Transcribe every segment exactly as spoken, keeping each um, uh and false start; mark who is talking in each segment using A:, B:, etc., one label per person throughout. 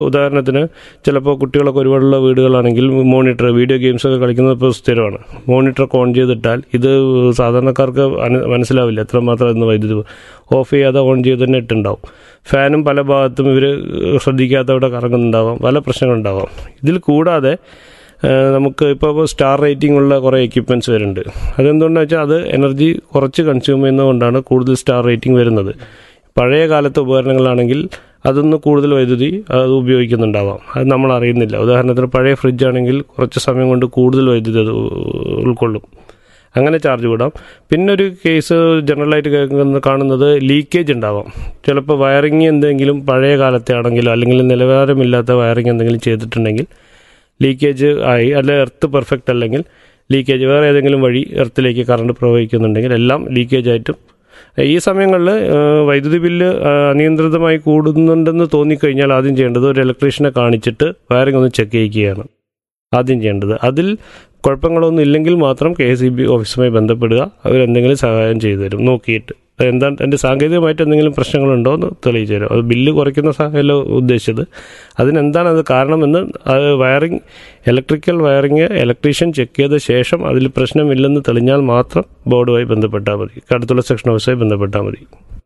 A: ഉദാഹരണത്തിന് ചിലപ്പോൾ കുട്ടികളൊക്കെ ഒരുപാടുള്ള വീടുകളാണെങ്കിൽ മോണിറ്റർ വീഡിയോ ഗെയിംസൊക്കെ കളിക്കുന്നത് ഇപ്പോൾ സ്ഥിരമാണ്. മോണിറ്ററൊക്കെ ഓൺ ചെയ്തിട്ടാൽ ഇത് സാധാരണക്കാർക്ക് മനസ്സിലാവില്ല എത്രമാത്രം ഇന്ന് വൈദ്യുതി ഓഫ് ചെയ്യാതെ ഓൺ ചെയ്ത് തന്നെ ഇട്ടുണ്ടാവും. ഫാനും പല ഭാഗത്തും ഇവർ ശ്രദ്ധിക്കാത്തവിടെ കറങ്ങുന്നുണ്ടാവാം, പല പ്രശ്നങ്ങളുണ്ടാവാം. ഇതിൽ കൂടാതെ നമുക്ക് ഇപ്പോൾ സ്റ്റാർ റേറ്റിംഗ് ഉള്ള കുറേ എക്യുപ്മെൻറ്റ്സ് വരുന്നുണ്ട്. അതെന്തുകൊണ്ടാണെന്ന് വെച്ചാൽ അത് എനർജി കുറച്ച് കൺസ്യൂം ചെയ്യുന്നതുകൊണ്ടാണ് കൂടുതൽ സ്റ്റാർ റേറ്റിംഗ് വരുന്നത്. പഴയ കാലത്തെ ഉപകരണങ്ങളാണെങ്കിൽ അതൊന്ന് കൂടുതൽ വൈദ്യുതി അത് ഉപയോഗിക്കുന്നുണ്ടാവാം, അത് നമ്മൾ അറിയുന്നില്ല. ഉദാഹരണത്തിന് പഴയ ഫ്രിഡ്ജ് ആണെങ്കിൽ കുറച്ച് സമയം കൊണ്ട് കൂടുതൽ വൈദ്യുതി അത് ഉൾക്കൊള്ളും, അങ്ങനെ ചാർജ് വിടാം. പിന്നെ ഒരു കേസ് ജനറലായിട്ട് കേൾക്കുന്ന കാണുന്നത് ലീക്കേജ് ഉണ്ടാവാം. ചിലപ്പോൾ വയറിങ് എന്തെങ്കിലും പഴയ കാലത്തെ ആണെങ്കിലോ അല്ലെങ്കിൽ നിലവാരമില്ലാത്ത വയറിങ് എന്തെങ്കിലും ചെയ്തിട്ടുണ്ടെങ്കിൽ ലീക്കേജ് ആയി, അല്ലെ എർത്ത് പെർഫെക്റ്റ് അല്ലെങ്കിൽ ലീക്കേജ് വേറെ ഏതെങ്കിലും വഴി എർത്തിലേക്ക് കറണ്ട് പ്രവഹിക്കുന്നുണ്ടെങ്കിൽ എല്ലാം ലീക്കേജായിട്ടും. ഈ സമയങ്ങളിൽ വൈദ്യുതി ബില്ല് അനിയന്ത്രിതമായി കൂടുന്നുണ്ടെന്ന് തോന്നിക്കഴിഞ്ഞാൽ ആദ്യം ചെയ്യേണ്ടത് ഒരു ഇലക്ട്രീഷ്യനെ കാണിച്ചിട്ട് വയറിംഗ് ഒന്ന് ചെക്ക് ചെയ്യുകയാണ് ആദ്യം ചെയ്യേണ്ടത്. അതിൽ കുഴപ്പങ്ങളൊന്നും ഇല്ലെങ്കിൽ മാത്രം കെ എസ് ഇ ബി ഓഫീസുമായി ബന്ധപ്പെടുക, അവരെന്തെങ്കിലും സഹായം ചെയ്തു തരും. നോക്കിയിട്ട് എന്താ എൻ്റെ സാങ്കേതികമായിട്ട് എന്തെങ്കിലും പ്രശ്നങ്ങളുണ്ടോ എന്ന് തെളിയിച്ചു തരും. അത് ബില്ല് കുറയ്ക്കുന്ന സഹായമല്ലോ ഉദ്ദേശിച്ചത്, അതിനെന്താണ് അത് കാരണമെന്ന് അത് wiring electrical wiring electrician check ചെയ്ത ശേഷം അതിൽ പ്രശ്നമില്ലെന്ന് തെളിഞ്ഞാൽ മാത്രം ബോർഡുമായി ബന്ധപ്പെട്ടാൽ മതി, അടുത്തുള്ള സെക്ഷൻ ഓഫീസുമായി ബന്ധപ്പെട്ടാൽ മതി.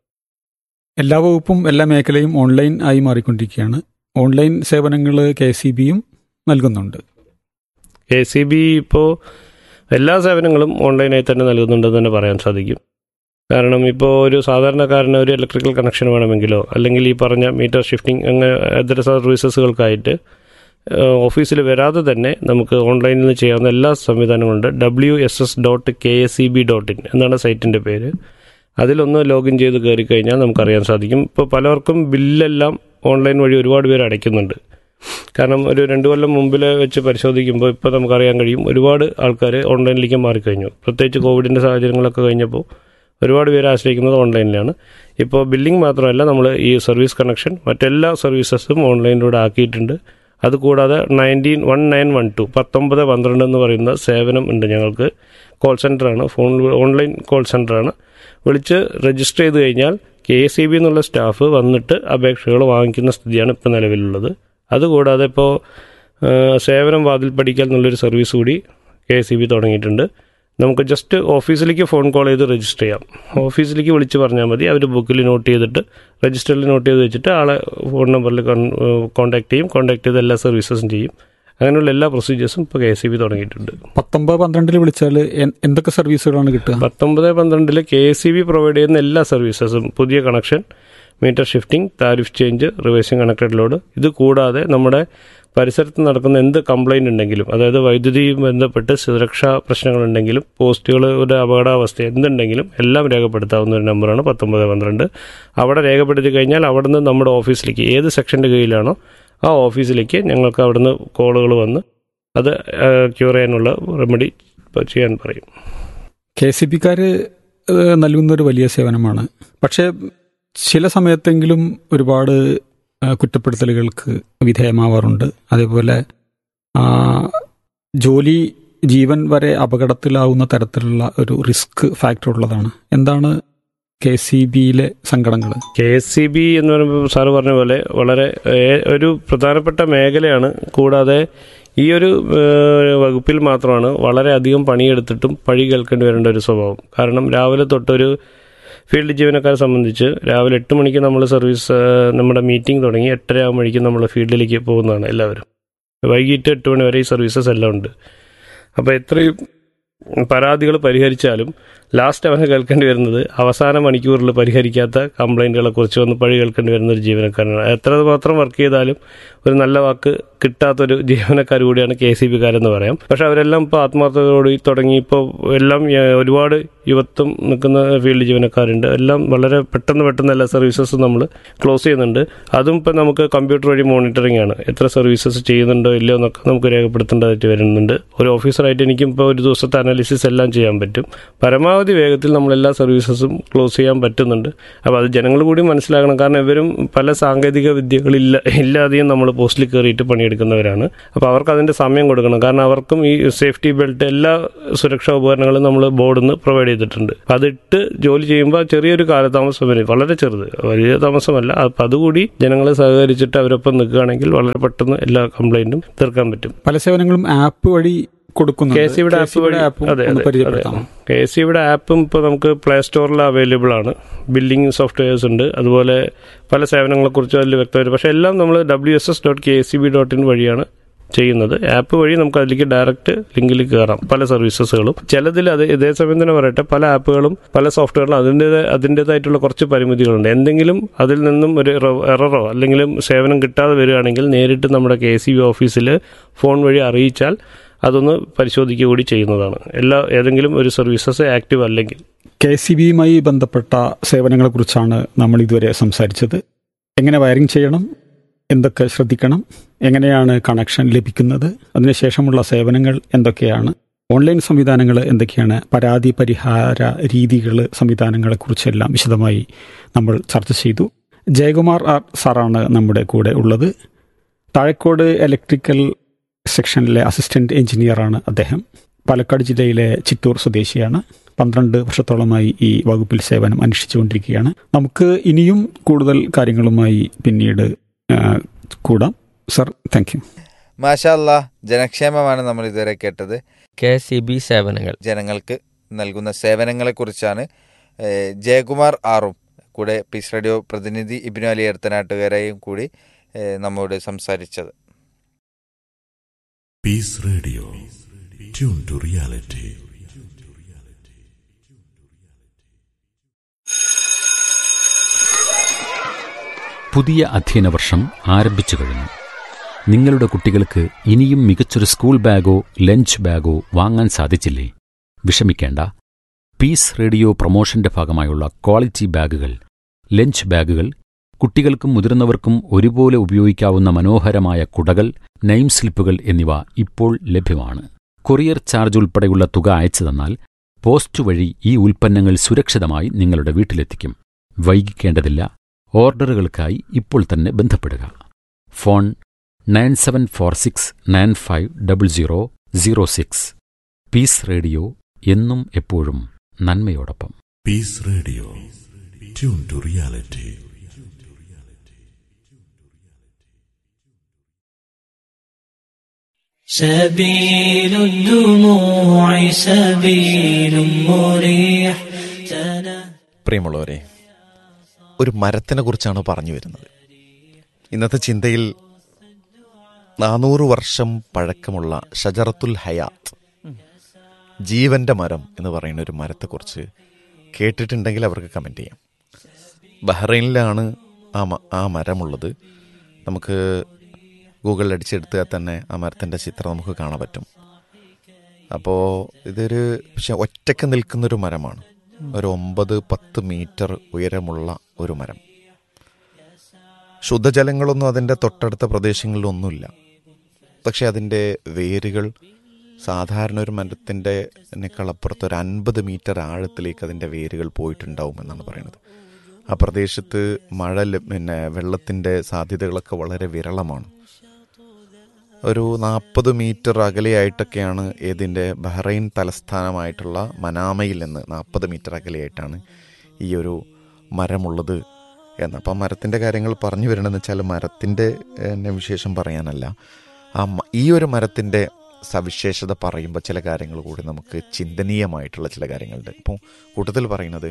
B: എല്ലാ വകുപ്പും എല്ലാ മേഖലയും ഓൺലൈൻ ആയി മാറിക്കൊണ്ടിരിക്കുകയാണ്. ഓൺലൈൻ സേവനങ്ങൾ കെ എസ് ഇ ബിയും നൽകുന്നുണ്ട്.
A: കെ എസ് ഇ ബി ഇപ്പോൾ എല്ലാ സേവനങ്ങളും ഓൺലൈനായി തന്നെ നൽകുന്നുണ്ടെന്ന് തന്നെ പറയാൻ സാധിക്കും. കാരണം ഇപ്പോൾ ഒരു സാധാരണക്കാരന് ഒരു ഇലക്ട്രിക്കൽ കണക്ഷൻ വേണമെങ്കിലോ അല്ലെങ്കിൽ ഈ പറഞ്ഞ മീറ്റർ ഷിഫ്റ്റിംഗ് അങ്ങനെ ഇതര സർവീസസുകൾക്കായിട്ട് ഓഫീസിൽ വരാതെ തന്നെ നമുക്ക് ഓൺലൈനിൽ നിന്ന് ചെയ്യാവുന്ന എല്ലാ സംവിധാനങ്ങളുണ്ട്. W S S dot K S E B dot in എന്നാണ് സൈറ്റിൻ്റെ പേര്. അതിലൊന്ന് ലോഗിൻ ചെയ്ത് കയറി കഴിഞ്ഞാൽ നമുക്കറിയാൻ സാധിക്കും. ഇപ്പോൾ പലർക്കും ബില്ലെല്ലാം ഓൺലൈൻ വഴി ഒരുപാട് പേര് അടയ്ക്കുന്നുണ്ട്. കാരണം ഒരു രണ്ട് കൊല്ലം മുമ്പിൽ വെച്ച് പരിശോധിക്കുമ്പോൾ ഇപ്പോൾ നമുക്കറിയാൻ കഴിയും ഒരുപാട് ആൾക്കാർ ഓൺലൈനിലേക്ക് മാറിക്കഴിഞ്ഞു. പ്രത്യേകിച്ച് കോവിഡിൻ്റെ സാഹചര്യങ്ങളൊക്കെ കഴിഞ്ഞപ്പോൾ ഒരുപാട് പേര് ആശ്രയിക്കുന്നത് ഓൺലൈനിലാണ്. ഇപ്പോൾ ബില്ലിംഗ് മാത്രമല്ല, നമ്മൾ ഈ സർവീസ് കണക്ഷൻ മറ്റെല്ലാ സർവീസസും ഓൺലൈനിലൂടെ ആക്കിയിട്ടുണ്ട്. അതുകൂടാതെ nineteen one nine one two പത്തൊമ്പത് പന്ത്രണ്ട് എന്ന് പറയുന്ന സേവനം ഉണ്ട് ഞങ്ങൾക്ക്. Call സെൻ്ററാണ്, phone online call സെൻ്ററാണ്. വിളിച്ച് രജിസ്റ്റർ ചെയ്ത് കഴിഞ്ഞാൽ കെ എസ് ഇ ബി എന്നുള്ള സ്റ്റാഫ് വന്നിട്ട് അപേക്ഷകൾ വാങ്ങിക്കുന്ന സ്ഥിതിയാണ് ഇപ്പോൾ നിലവിലുള്ളത്. അതുകൂടാതെ ഇപ്പോൾ സേവനം വാതിൽ പഠിക്കൽ എന്നുള്ളൊരു സർവീസ് കൂടി കെ എസ് ഇ ബി തുടങ്ങിയിട്ടുണ്ട്. നമുക്ക് ജസ്റ്റ് ഓഫീസിലേക്ക് ഫോൺ കോൾ ചെയ്ത് രജിസ്റ്റർ ചെയ്യാം. ഓഫീസിലേക്ക് വിളിച്ച് പറഞ്ഞാൽ മതി, അവർ ബുക്കിൽ നോട്ട് ചെയ്തിട്ട് രജിസ്റ്ററിൽ നോട്ട് ചെയ്ത് വെച്ചിട്ട് ആളെ ഫോൺ നമ്പറിൽ കോൺടാക്ട് ചെയ്യും. കോൺടാക്ട് ചെയ്ത് എല്ലാ സർവീസസും ചെയ്യും. അങ്ങനെയുള്ള എല്ലാ പ്രൊസീജിയേഴ്സും ഇപ്പോൾ കെ എസ് ഇ ബി തുടങ്ങിയിട്ടുണ്ട്.
B: പത്തൊമ്പത് പന്ത്രണ്ടിൽ വിളിച്ചാൽ എന്തൊക്കെ സർവീസുകളാണ് കിട്ടുക?
A: പത്തൊമ്പത് പന്ത്രണ്ടിൽ K S E B provide ചെയ്യുന്ന എല്ലാ സർവീസസും, പുതിയ connection, metre shifting, tariff change, reversing connected load, ഇത് കൂടാതെ നമ്മുടെ പരിസരത്ത് നടക്കുന്ന എന്ത് കംപ്ലൈൻറ്റ് ഉണ്ടെങ്കിലും, അതായത് വൈദ്യുതി ബന്ധപ്പെട്ട് സുരക്ഷാ പ്രശ്നങ്ങളുണ്ടെങ്കിലും പോസ്റ്റുകളുടെ അപകടാവസ്ഥ എന്തുണ്ടെങ്കിലും എല്ലാം രേഖപ്പെടുത്താവുന്ന ഒരു നമ്പറാണ് പത്തൊമ്പത് പന്ത്രണ്ട്. അവിടെ രേഖപ്പെടുത്തി കഴിഞ്ഞാൽ അവിടെ നിന്ന് നമ്മുടെ ഓഫീസിലേക്ക് ഏത് സെക്ഷൻ്റെ കീഴിലാണോ ആ ഓഫീസിലേക്ക് ഞങ്ങൾക്ക് അവിടെ നിന്ന് കോളുകൾ വന്ന് അത് ക്യൂർ ചെയ്യാനുള്ള റെമഡി ചെയ്യാൻ പറയും.
B: കെ എസ് ഇ ബിക്കാർ നൽകുന്നൊരു വലിയ സേവനമാണ്. പക്ഷേ ചില സമയത്തെങ്കിലും ഒരുപാട് കുറ്റപ്പെടുത്തലുകൾക്ക് വിധേയമാവാറുണ്ട്. അതേപോലെ ജോലി ജീവൻ വരെ അപകടത്തിലാവുന്ന തരത്തിലുള്ള ഒരു റിസ്ക് ഫാക്ടർ ഉള്ളതാണ്. എന്താണ് കെ എസ് ഇ ബിയിലെ സങ്കടങ്ങൾ?
A: കെ എസ് ഇ ബി എന്ന് പറയുമ്പോൾ സാറ് പറഞ്ഞ പോലെ വളരെ ഒരു പ്രധാനപ്പെട്ട മേഖലയാണ്. കൂടാതെ ഈ ഒരു വകുപ്പിൽ മാത്രമാണ് വളരെയധികം പണിയെടുത്തിട്ടും പഴി കേൾക്കേണ്ടി വരേണ്ട ഒരു സ്വഭാവം. കാരണം രാവിലെ തൊട്ടൊരു ഫീൽഡ് ജീവനക്കാരെ സംബന്ധിച്ച് രാവിലെ എട്ട് മണിക്ക് നമ്മൾ സർവീസ് നമ്മുടെ മീറ്റിംഗ് തുടങ്ങി എട്ടര ആകുമ്പോഴേക്കും നമ്മൾ ഫീൽഡിലേക്ക് പോകുന്നതാണ് എല്ലാവരും. വൈകിട്ട് എട്ട് മണി വരെ ഈ സർവീസസ് എല്ലാം ഉണ്ട്. അപ്പോൾ എത്രയും പരാതികൾ പരിഹരിച്ചാലും ലാസ്റ്റ് അവന് കേൾക്കേണ്ടി വരുന്നത് അവസാന മണിക്കൂറിൽ പരിഹരിക്കാത്ത കംപ്ലൈൻറ്റുകളെ കുറിച്ച് വന്ന് പഴി കേൾക്കേണ്ടി വരുന്ന ഒരു ജീവനക്കാരനാണ്. എത്ര മാത്രം വർക്ക് ചെയ്താലും ഒരു നല്ല വാക്ക് കിട്ടാത്തൊരു ജീവനക്കാർ കൂടിയാണ് കെ സി ബിക്കാരെന്ന് പറയാം. പക്ഷെ അവരെല്ലാം ഇപ്പോൾ ആത്മാർത്ഥതയോട് തുടങ്ങി. ഇപ്പോൾ എല്ലാം ഒരുപാട് യുവത്വം നിൽക്കുന്ന ഫീൽഡ് ജീവനക്കാരുണ്ട്. എല്ലാം വളരെ പെട്ടെന്ന് പെട്ടെന്ന് എല്ലാ സർവീസസും നമ്മൾ ക്ലോസ് ചെയ്യുന്നുണ്ട്. അതും ഇപ്പോൾ നമുക്ക് കമ്പ്യൂട്ടർ വഴി മോണിറ്ററിംഗ് ആണ്. എത്ര സർവീസസ് ചെയ്യുന്നുണ്ടോ ഇല്ലയോ എന്നൊക്കെ നമുക്ക് രേഖപ്പെടുത്തേണ്ടതായിട്ട് വരുന്നുണ്ട്. ഒരു ഓഫീസറായിട്ട് എനിക്കും ഇപ്പോൾ ഒരു ദിവസത്തെ അനാലിസിസ് എല്ലാം ചെയ്യാൻ പറ്റും. പരമാവധി വേഗത്തിൽ നമ്മളെല്ലാ സർവീസസും ക്ലോസ് ചെയ്യാൻ പറ്റുന്നുണ്ട്. അപ്പോൾ അത് ജനങ്ങൾ കൂടി മനസ്സിലാക്കണം. കാരണം ഇവരും പല സാങ്കേതിക വിദ്യകളില്ല ഇല്ലാതെയും നമ്മൾ പോസ്റ്റിൽ കയറിയിട്ട് പണിയെടുക്കുന്നവരാണ്. അപ്പോൾ അവർക്ക് അതിൻ്റെ സമയം കൊടുക്കണം. കാരണം അവർക്കും ഈ സേഫ്റ്റി ബെൽറ്റ് എല്ലാ സുരക്ഷാ ഉപകരണങ്ങളും നമ്മൾ ബോർഡിൽ നിന്ന് പ്രൊവൈഡ് ചെയ്തിട്ടുണ്ട്. അതിട്ട് ജോലി ചെയ്യുമ്പോൾ ചെറിയൊരു കാലതാമസം വരും, വളരെ ചെറുത്, വലിയ താമസമല്ല. അപ്പം അതുകൂടി ജനങ്ങളെ സഹകരിച്ചിട്ട് അവരൊപ്പം നിൽക്കുകയാണെങ്കിൽ വളരെ പെട്ടെന്ന് എല്ലാ കംപ്ലൈൻറ്റും തീർക്കാൻ പറ്റും.
B: പല സേവനങ്ങളും ആപ്പ് വഴി കൊടുക്കുന്നു. കെ സി ബിയുടെ ആപ്പ് വഴി
A: അതെ അതെ കെ സി ബിയുടെ ആപ്പും ഇപ്പോൾ നമുക്ക് പ്ലേ സ്റ്റോറിൽ അവൈലബിൾ ആണ്. ബില്ലിംഗ് സോഫ്റ്റ്വെയർസ് ഉണ്ട്, അതുപോലെ പല സേവനങ്ങളെക്കുറിച്ച് അതിൽ വ്യക്തമായിട്ട്. പക്ഷേ എല്ലാം നമ്മൾ W S S dot K C B dot in വഴിയാണ് ചെയ്യുന്നത്. ആപ്പ് വഴി നമുക്ക് അതിലേക്ക് ഡയറക്റ്റ് ലിങ്കിൽ കയറാം പല സർവീസസുകളും. ചിലതിൽ അത് ഇതേ സമയം തന്നെ പറയട്ടെ, പല ആപ്പുകളും പല സോഫ്റ്റ്വെയറിലും അതിൻ്റെ അതിൻ്റേതായിട്ടുള്ള കുറച്ച് പരിമിതികളുണ്ട്. എന്തെങ്കിലും അതിൽ നിന്നും ഒരു എററോ അല്ലെങ്കിൽ സേവനം കിട്ടാതെ വരികയാണെങ്കിൽ നേരിട്ട് നമ്മുടെ കെ സി ബി ഓഫീസിൽ ഫോൺ വഴി അറിയിച്ചാൽ അതൊന്ന് പരിശോധിക്കുക കൂടി ചെയ്യുന്നതാണ്. എല്ലാ ഏതെങ്കിലും ഒരു സർവീസസ് ആക്റ്റീവ് അല്ലെങ്കിൽ.
B: കെ സി ബിയുമായി ബന്ധപ്പെട്ട സേവനങ്ങളെക്കുറിച്ചാണ് നമ്മൾ ഇതുവരെ സംസാരിച്ചത്. എങ്ങനെ വയറിംഗ് ചെയ്യണം, എന്തൊക്കെ ശ്രദ്ധിക്കണം, എങ്ങനെയാണ് കണക്ഷൻ ലഭിക്കുന്നത്, അതിനുശേഷമുള്ള സേവനങ്ങൾ എന്തൊക്കെയാണ്, ഓൺലൈൻ സംവിധാനങ്ങൾ എന്തൊക്കെയാണ്, പരാതി പരിഹാര രീതികൾ, സംവിധാനങ്ങളെക്കുറിച്ചെല്ലാം വിശദമായി നമ്മൾ ചർച്ച ചെയ്തു. ജയകുമാർ ആർ സാറാണ് നമ്മുടെ കൂടെ ഉള്ളത്. താഴക്കോട് ഇലക്ട്രിക്കൽ സെക്ഷനിലെ അസിസ്റ്റന്റ് എഞ്ചിനീയറാണ് അദ്ദേഹം. പാലക്കാട് ജില്ലയിലെ ചിറ്റൂർ സ്വദേശിയാണ്. പന്ത്രണ്ട് വർഷത്തോളമായി ഈ വകുപ്പിൽ സേവനം അനുഷ്ഠിച്ചുകൊണ്ടിരിക്കുകയാണ്. നമുക്ക് ഇനിയും കൂടുതൽ കാര്യങ്ങളുമായി പിന്നീട് കൂടാം. Sir, thank you.
C: മാഷാ അല്ലാ, ജനക്ഷേമമാണ് നമ്മൾ ഇതുവരെ കേട്ടത്.
D: കെ സി ബി സേവനങ്ങൾ,
C: ജനങ്ങൾക്ക് നൽകുന്ന സേവനങ്ങളെക്കുറിച്ചാണ് ജയകുമാർ ആറും കൂടെ പീസ് റേഡിയോ പ്രതിനിധി ഇബ്നു അലി എർത്തനാട്ടുകാരെയും കൂടി നമ്മോട് സംസാരിച്ചത്.
E: Peace Radio. Tune to reality.
F: പുതിയ അധ്യയന വർഷം ആരംഭിച്ചു കഴിഞ്ഞു. നിങ്ങളുടെ കുട്ടികൾക്ക് ഇനിയും മികച്ചൊരു സ്കൂൾ ബാഗോ ലഞ്ച് ബാഗോ വാങ്ങാൻ സാധിച്ചില്ലേ? വിഷമിക്കേണ്ട. പീസ് റേഡിയോ പ്രൊമോഷന്റെ ഭാഗമായുള്ള ക്വാളിറ്റി ബാഗുകൾ, ലഞ്ച് ബാഗുകൾ, കുട്ടികൾക്കും മുതിർന്നവർക്കും ഒരുപോലെ ഉപയോഗിക്കാവുന്ന മനോഹരമായ കുടകൾ, നെയിം സ്ലിപ്പുകൾ എന്നിവ ഇപ്പോൾ ലഭ്യമാണ്. കൊറിയർ ചാർജ് ഉൾപ്പെടെയുള്ള തുക അയച്ചു തന്നാൽ പോസ്റ്റ് വഴി ഈ ഉൽപ്പന്നങ്ങൾ സുരക്ഷിതമായി നിങ്ങളുടെ വീട്ടിലെത്തിക്കും. വൈകിക്കേണ്ടതില്ല. ഓർഡറുകൾക്കായി ഇപ്പോൾ തന്നെ ബന്ധപ്പെടുക. Phone nine seven four six nine five double zero zero six. Piece radio, എന്നും എപ്പോഴും നന്മയോടൊപ്പം.
E: Piece radio. Tune to reality.
G: سبيل الدموع سبيل مريح.
H: പ്രിയമുള്ളവരെ, ഒരു മരത്തിനെ കുറിച്ചാണ് പറഞ്ഞു വരുന്നത്. ഇന്നത്തെ ചിന്തയിൽ നാനൂറ് വർഷം പഴക്കമുള്ള ഷജറത്തുൽ ഹയാത്ത്, ജീവന്റെ മരം എന്ന് പറയുന്ന ഒരു മരത്തെക്കുറിച്ച് കേട്ടിട്ടുണ്ടെങ്കിൽ അവർക്ക് കമൻറ്റ് ചെയ്യാം. ബഹ്റൈനിലാണ് ആ ആ മരമുള്ളത്. നമുക്ക് ഗൂഗിളിൽ അടിച്ചെടുത്താൽ തന്നെ ആ മരത്തിൻ്റെ ചിത്രം നമുക്ക് കാണാൻ പറ്റും. അപ്പോൾ ഇതൊരു പക്ഷെ ഒറ്റയ്ക്ക് നിൽക്കുന്നൊരു മരമാണ്. ഒരു ഒമ്പത് പത്ത് മീറ്റർ ഉയരമുള്ള ഒരു മരം. ശുദ്ധജലങ്ങളൊന്നും അതിൻ്റെ തൊട്ടടുത്ത പ്രദേശങ്ങളിലൊന്നുമില്ല. പക്ഷെ അതിൻ്റെ വേരുകൾ സാധാരണ ഒരു മരത്തിൻ്റെ കളപ്പുറത്ത് ഒരു അൻപത് മീറ്റർ ആഴത്തിലേക്ക് അതിൻ്റെ വേരുകൾ പോയിട്ടുണ്ടാവും എന്നാണ് പറയുന്നത്. ആ പ്രദേശത്ത് മഴ പിന്നെ വെള്ളത്തിൻ്റെ സാധ്യതകളൊക്കെ വളരെ വിരളമാണ്. ഒരു നാൽപ്പത് മീറ്റർ അകലെയായിട്ടൊക്കെയാണ് ഇതിൻ്റെ ബഹ്റൈൻ തലസ്ഥാനമായിട്ടുള്ള മനാമയിൽ നിന്ന് നാൽപ്പത് മീറ്റർ അകലെയായിട്ടാണ് ഈ ഒരു മരമുള്ളത് എന്ന്. അപ്പം മരത്തിൻ്റെ കാര്യങ്ങൾ പറഞ്ഞു വരണമെന്ന് വെച്ചാൽ മരത്തിൻ്റെ വിശേഷം പറയാനല്ല, ആ ഈ ഒരു മരത്തിൻ്റെ സവിശേഷത പറയുമ്പോൾ ചില കാര്യങ്ങൾ കൂടി നമുക്ക് ചിന്തനീയമായിട്ടുള്ള ചില കാര്യങ്ങളുണ്ട്. ഇപ്പോൾ കൂട്ടത്തിൽ പറയുന്നത്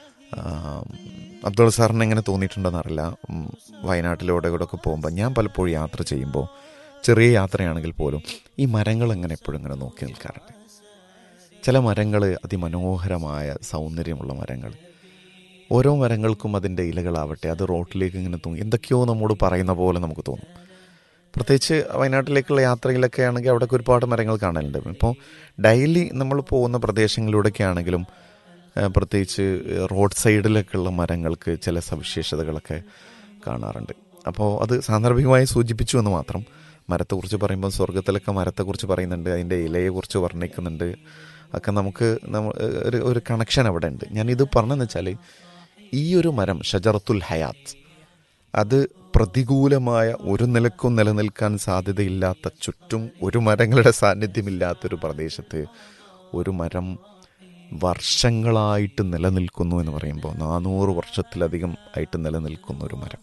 H: അബ്ദുൾ സാറിന് എങ്ങനെ തോന്നിയിട്ടുണ്ടെന്നറിയില്ല, വയനാട്ടിലൂടെ കൂടെ ഒക്കെ പോകുമ്പോൾ ഞാൻ പലപ്പോഴും യാത്ര ചെയ്യുമ്പോൾ ചെറിയ യാത്രയാണെങ്കിൽ പോലും ഈ മരങ്ങൾ എങ്ങനെ എപ്പോഴും ഇങ്ങനെ നോക്കി നിൽക്കാറുണ്ട്. ചില മരങ്ങൾ അതിമനോഹരമായ സൗന്ദര്യമുള്ള മരങ്ങൾ, ഓരോ മരങ്ങൾക്കും അതിൻ്റെ ഇലകളാവട്ടെ അത് റോട്ടിലേക്ക് ഇങ്ങനെ തൂങ്ങി എന്തൊക്കെയോ നമ്മോട് പറയുന്ന പോലെ നമുക്ക് തോന്നും. പ്രത്യേകിച്ച് വയനാട്ടിലേക്കുള്ള യാത്രയിലൊക്കെ ആണെങ്കിൽ അവിടെയൊക്കെ ഒരുപാട് മരങ്ങൾ കാണലുണ്ട്. ഇപ്പോൾ ഡെയിലി നമ്മൾ പോകുന്ന പ്രദേശങ്ങളിലൂടെയൊക്കെ ആണെങ്കിലും പ്രത്യേകിച്ച് റോഡ് സൈഡിലൊക്കെയുള്ള മരങ്ങൾക്ക് ചില സവിശേഷതകളൊക്കെ കാണാറുണ്ട്. അപ്പോൾ അത് സാന്ദർഭികമായി സൂചിപ്പിച്ചു എന്ന് മാത്രം. മരത്തെക്കുറിച്ച് പറയുമ്പോൾ സ്വർഗത്തിലൊക്കെ മരത്തെക്കുറിച്ച് പറയുന്നുണ്ട്, അതിൻ്റെ ഇലയെക്കുറിച്ച് വർണ്ണിക്കുന്നുണ്ട്, ഒക്കെ നമുക്ക് ഒരു ഒരു കണക്ഷൻ അവിടെ ഉണ്ട്. ഞാനിത് പറഞ്ഞതെന്ന് വെച്ചാൽ ഈ ഒരു മരം ഷജറത്തുൽ ഹയാത്ത് അത് പ്രതികൂലമായ ഒരു നിലക്കും നിലനിൽക്കാൻ സാധ്യതയില്ലാത്ത ചുറ്റും ഒരു മരങ്ങളുടെ സാന്നിധ്യമില്ലാത്തൊരു പ്രദേശത്ത് ഒരു മരം വർഷങ്ങളായിട്ട് നിലനിൽക്കുന്നു എന്ന് പറയുമ്പോൾ നാനൂറ് വർഷത്തിലധികം ആയിട്ട് നിലനിൽക്കുന്ന ഒരു മരം,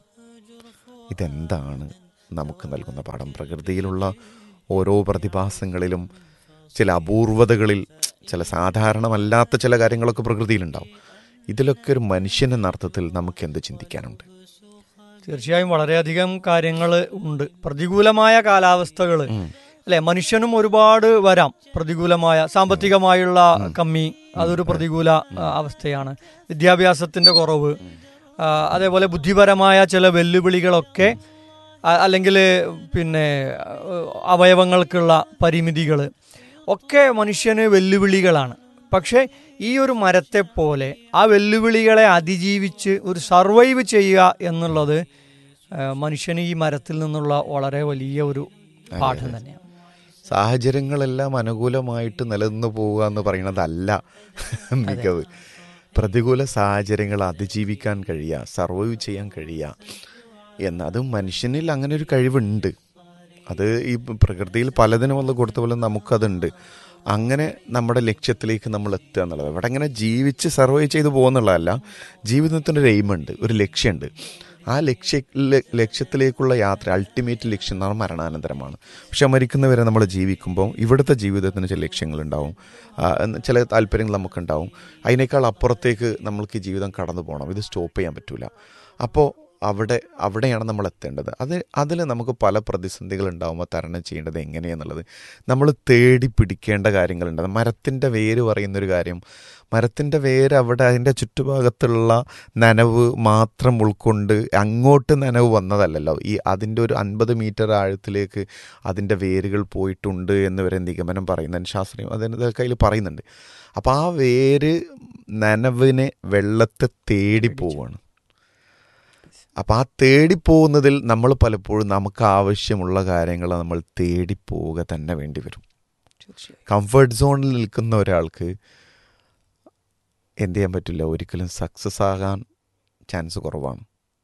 H: ഇതെന്താണ് നമുക്ക് നൽകുന്ന പാഠം? പ്രകൃതിയിലുള്ള ഓരോ പ്രതിഭാസങ്ങളിലും ചില അപൂർവതകളിൽ ചില സാധാരണമല്ലാത്ത ചില കാര്യങ്ങളൊക്കെ പ്രകൃതിയിലുണ്ടാവും. ഇതിലൊക്കെ ഒരു മനുഷ്യൻ എന്ന അർത്ഥത്തിൽ നമുക്ക് എന്ത് ചിന്തിക്കാനുണ്ട്?
I: തീർച്ചയായും വളരെയധികം കാര്യങ്ങൾ ഉണ്ട്. പ്രതികൂലമായ കാലാവസ്ഥകൾ അല്ലെ, മനുഷ്യനും ഒരുപാട് വരാം. പ്രതികൂലമായ സാമ്പത്തികമായുള്ള കമ്മി, അതൊരു പ്രതികൂല അവസ്ഥയാണ്. വിദ്യാഭ്യാസത്തിന്റെ കുറവ്, അതേപോലെ ബുദ്ധിപരമായ ചില വെല്ലുവിളികളൊക്കെ, അല്ലെങ്കിൽ പിന്നെ അവയവങ്ങൾക്കുള്ള പരിമിതികൾ ഒക്കെ മനുഷ്യന് വെല്ലുവിളികളാണ്. പക്ഷേ ഈ ഒരു മരത്തെ പോലെ ആ വെല്ലുവിളികളെ അതിജീവിച്ച് ഒരു സർവൈവ് ചെയ്യുക എന്നുള്ളത് മനുഷ്യന് ഈ മരത്തിൽ നിന്നുള്ള വളരെ വലിയ ഒരു പാഠം തന്നെയാണ്.
H: സാഹചര്യങ്ങളെല്ലാം അനുകൂലമായിട്ട് നിലനിന്ന് പോവുക എന്ന് പറയുന്നതല്ല മികവ്. പ്രതികൂല സാഹചര്യങ്ങൾ അതിജീവിക്കാൻ കഴിയുക, സർവൈവ് ചെയ്യാൻ കഴിയുക എന്നത് മനുഷ്യനിൽ അങ്ങനെ ഒരു കഴിവുണ്ട്. അത് ഈ പ്രകൃതിയിൽ പലതിനും വന്ന് കൊടുത്ത പോലെ നമുക്കതുണ്ട്. അങ്ങനെ നമ്മുടെ ലക്ഷ്യത്തിലേക്ക് നമ്മൾ എത്തുക എന്നുള്ളത്, ഇവിടെ ഇങ്ങനെ ജീവിച്ച് സർവൈവ് ചെയ്ത് പോകുന്നുള്ളതല്ല, ജീവിതത്തിനൊരു എയിമുണ്ട്, ഒരു ലക്ഷ്യമുണ്ട്. ആ ലക്ഷ്യ ലക്ഷ്യത്തിലേക്കുള്ള യാത്ര, അൾട്ടിമേറ്റ് ലക്ഷ്യം എന്ന് പറഞ്ഞാൽ മരണാനന്തരമാണ്. പക്ഷെ മരിക്കുന്നവരെ നമ്മൾ ജീവിക്കുമ്പോൾ ഇവിടുത്തെ ജീവിതത്തിന് ചില ലക്ഷ്യങ്ങളുണ്ടാവും, ചില താല്പര്യങ്ങൾ നമുക്കുണ്ടാവും. അതിനേക്കാൾ അപ്പുറത്തേക്ക് നമ്മൾക്ക് ഈ ജീവിതം കടന്നു പോകണം, ഇത് സ്റ്റോപ്പ് ചെയ്യാൻ പറ്റില്ല. അപ്പോൾ അവിടെ അവിടെയാണ് നമ്മൾ എത്തേണ്ടത്. അത് അതിൽ നമുക്ക് പല പ്രതിസന്ധികൾ ഉണ്ടാകുമ്പോൾ തരണം ചെയ്യേണ്ടത് എങ്ങനെയാണെന്നുള്ളത് നമ്മൾ തേടി പിടിക്കേണ്ട കാര്യങ്ങളുണ്ട്. മരത്തിൻ്റെ വേര് പറയുന്നൊരു കാര്യം, മരത്തിൻ്റെ വേര് അവിടെ അതിൻ്റെ ചുറ്റുഭാഗത്തുള്ള നനവ് മാത്രം ഉൾക്കൊണ്ട് അങ്ങോട്ട് നനവ് വന്നതല്ലല്ലോ. ഈ അതിൻ്റെ ഒരു അൻപത് മീറ്റർ ആഴത്തിലേക്ക് അതിൻ്റെ വേരുകൾ പോയിട്ടുണ്ട് എന്ന് വരെ നിഗമനം പറയുന്നതിന് ശാസ്ത്രീയം അതിനൊക്കെ അതിൽ പറയുന്നുണ്ട്. അപ്പോൾ ആ വേര് നനവിനെ വെള്ളത്തെ തേടി പോവുകയാണ്. അപ്പോൾ ആ തേടിപ്പോകുന്നതിൽ നമ്മൾ പലപ്പോഴും നമുക്ക് ആവശ്യമുള്ള കാര്യങ്ങൾ നമ്മൾ തേടിപ്പോവുക തന്നെ വേണ്ടി വരും. കംഫർട്ട് സോണിൽ നിൽക്കുന്ന ഒരാൾക്ക് എന്ത് ചെയ്യാൻ പറ്റില്ല, ഒരിക്കലും സക്സസ് ആകാൻ ചാൻസ് കുറവാണ്.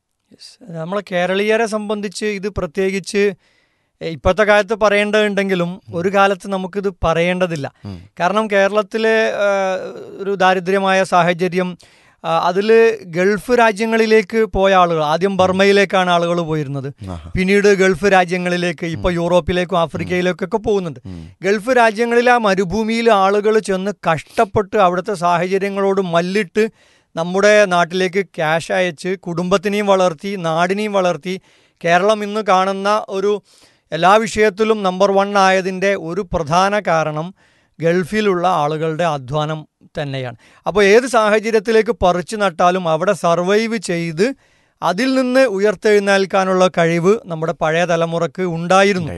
I: നമ്മളെ കേരളീയരെ സംബന്ധിച്ച് ഇത് പ്രത്യേകിച്ച് ഇപ്പോഴത്തെ കാലത്ത് പറയേണ്ടതുണ്ടെങ്കിലും ഒരു കാലത്ത് നമുക്കിത് പറയേണ്ടതില്ല. കാരണം കേരളത്തിലെ ഒരു ദാരിദ്ര്യമായ സാഹചര്യം, അതിൽ ഗൾഫ് രാജ്യങ്ങളിലേക്ക് പോയ ആളുകൾ, ആദ്യം ബർമയിലേക്കാണ് ആളുകൾ പോയിരുന്നത്, പിന്നീട് ഗൾഫ് രാജ്യങ്ങളിലേക്ക്, ഇപ്പോൾ യൂറോപ്പിലേക്കും ആഫ്രിക്കയിലേക്കൊക്കെ പോകുന്നുണ്ട്. ഗൾഫ് രാജ്യങ്ങളിലെ ആ മരുഭൂമിയിൽ ആളുകൾ ചെന്ന് കഷ്ടപ്പെട്ട് അവിടുത്തെ സാഹചര്യങ്ങളോട് മല്ലിട്ട് നമ്മുടെ നാട്ടിലേക്ക് ക്യാഷ് അയച്ച് കുടുംബത്തിനെയും വളർത്തി നാടിനെയും വളർത്തി കേരളം ഇന്ന് കാണുന്ന ഒരു എല്ലാ വിഷയത്തിലും നമ്പർ വൺ ആയതിൻ്റെ ഒരു പ്രധാന കാരണം ഗൾഫിലുള്ള ആളുകളുടെ അധ്വാനം തന്നെയാണ്. അപ്പോൾ ഏത് സാഹചര്യത്തിലേക്ക് പറിച്ചു നട്ടാലും അവിടെ സർവൈവ് ചെയ്ത് അതിൽ നിന്ന് ഉയർത്തെഴുന്നേൽക്കാനുള്ള കഴിവ് നമ്മുടെ പഴയ തലമുറക്ക് ഉണ്ടായിരുന്നു.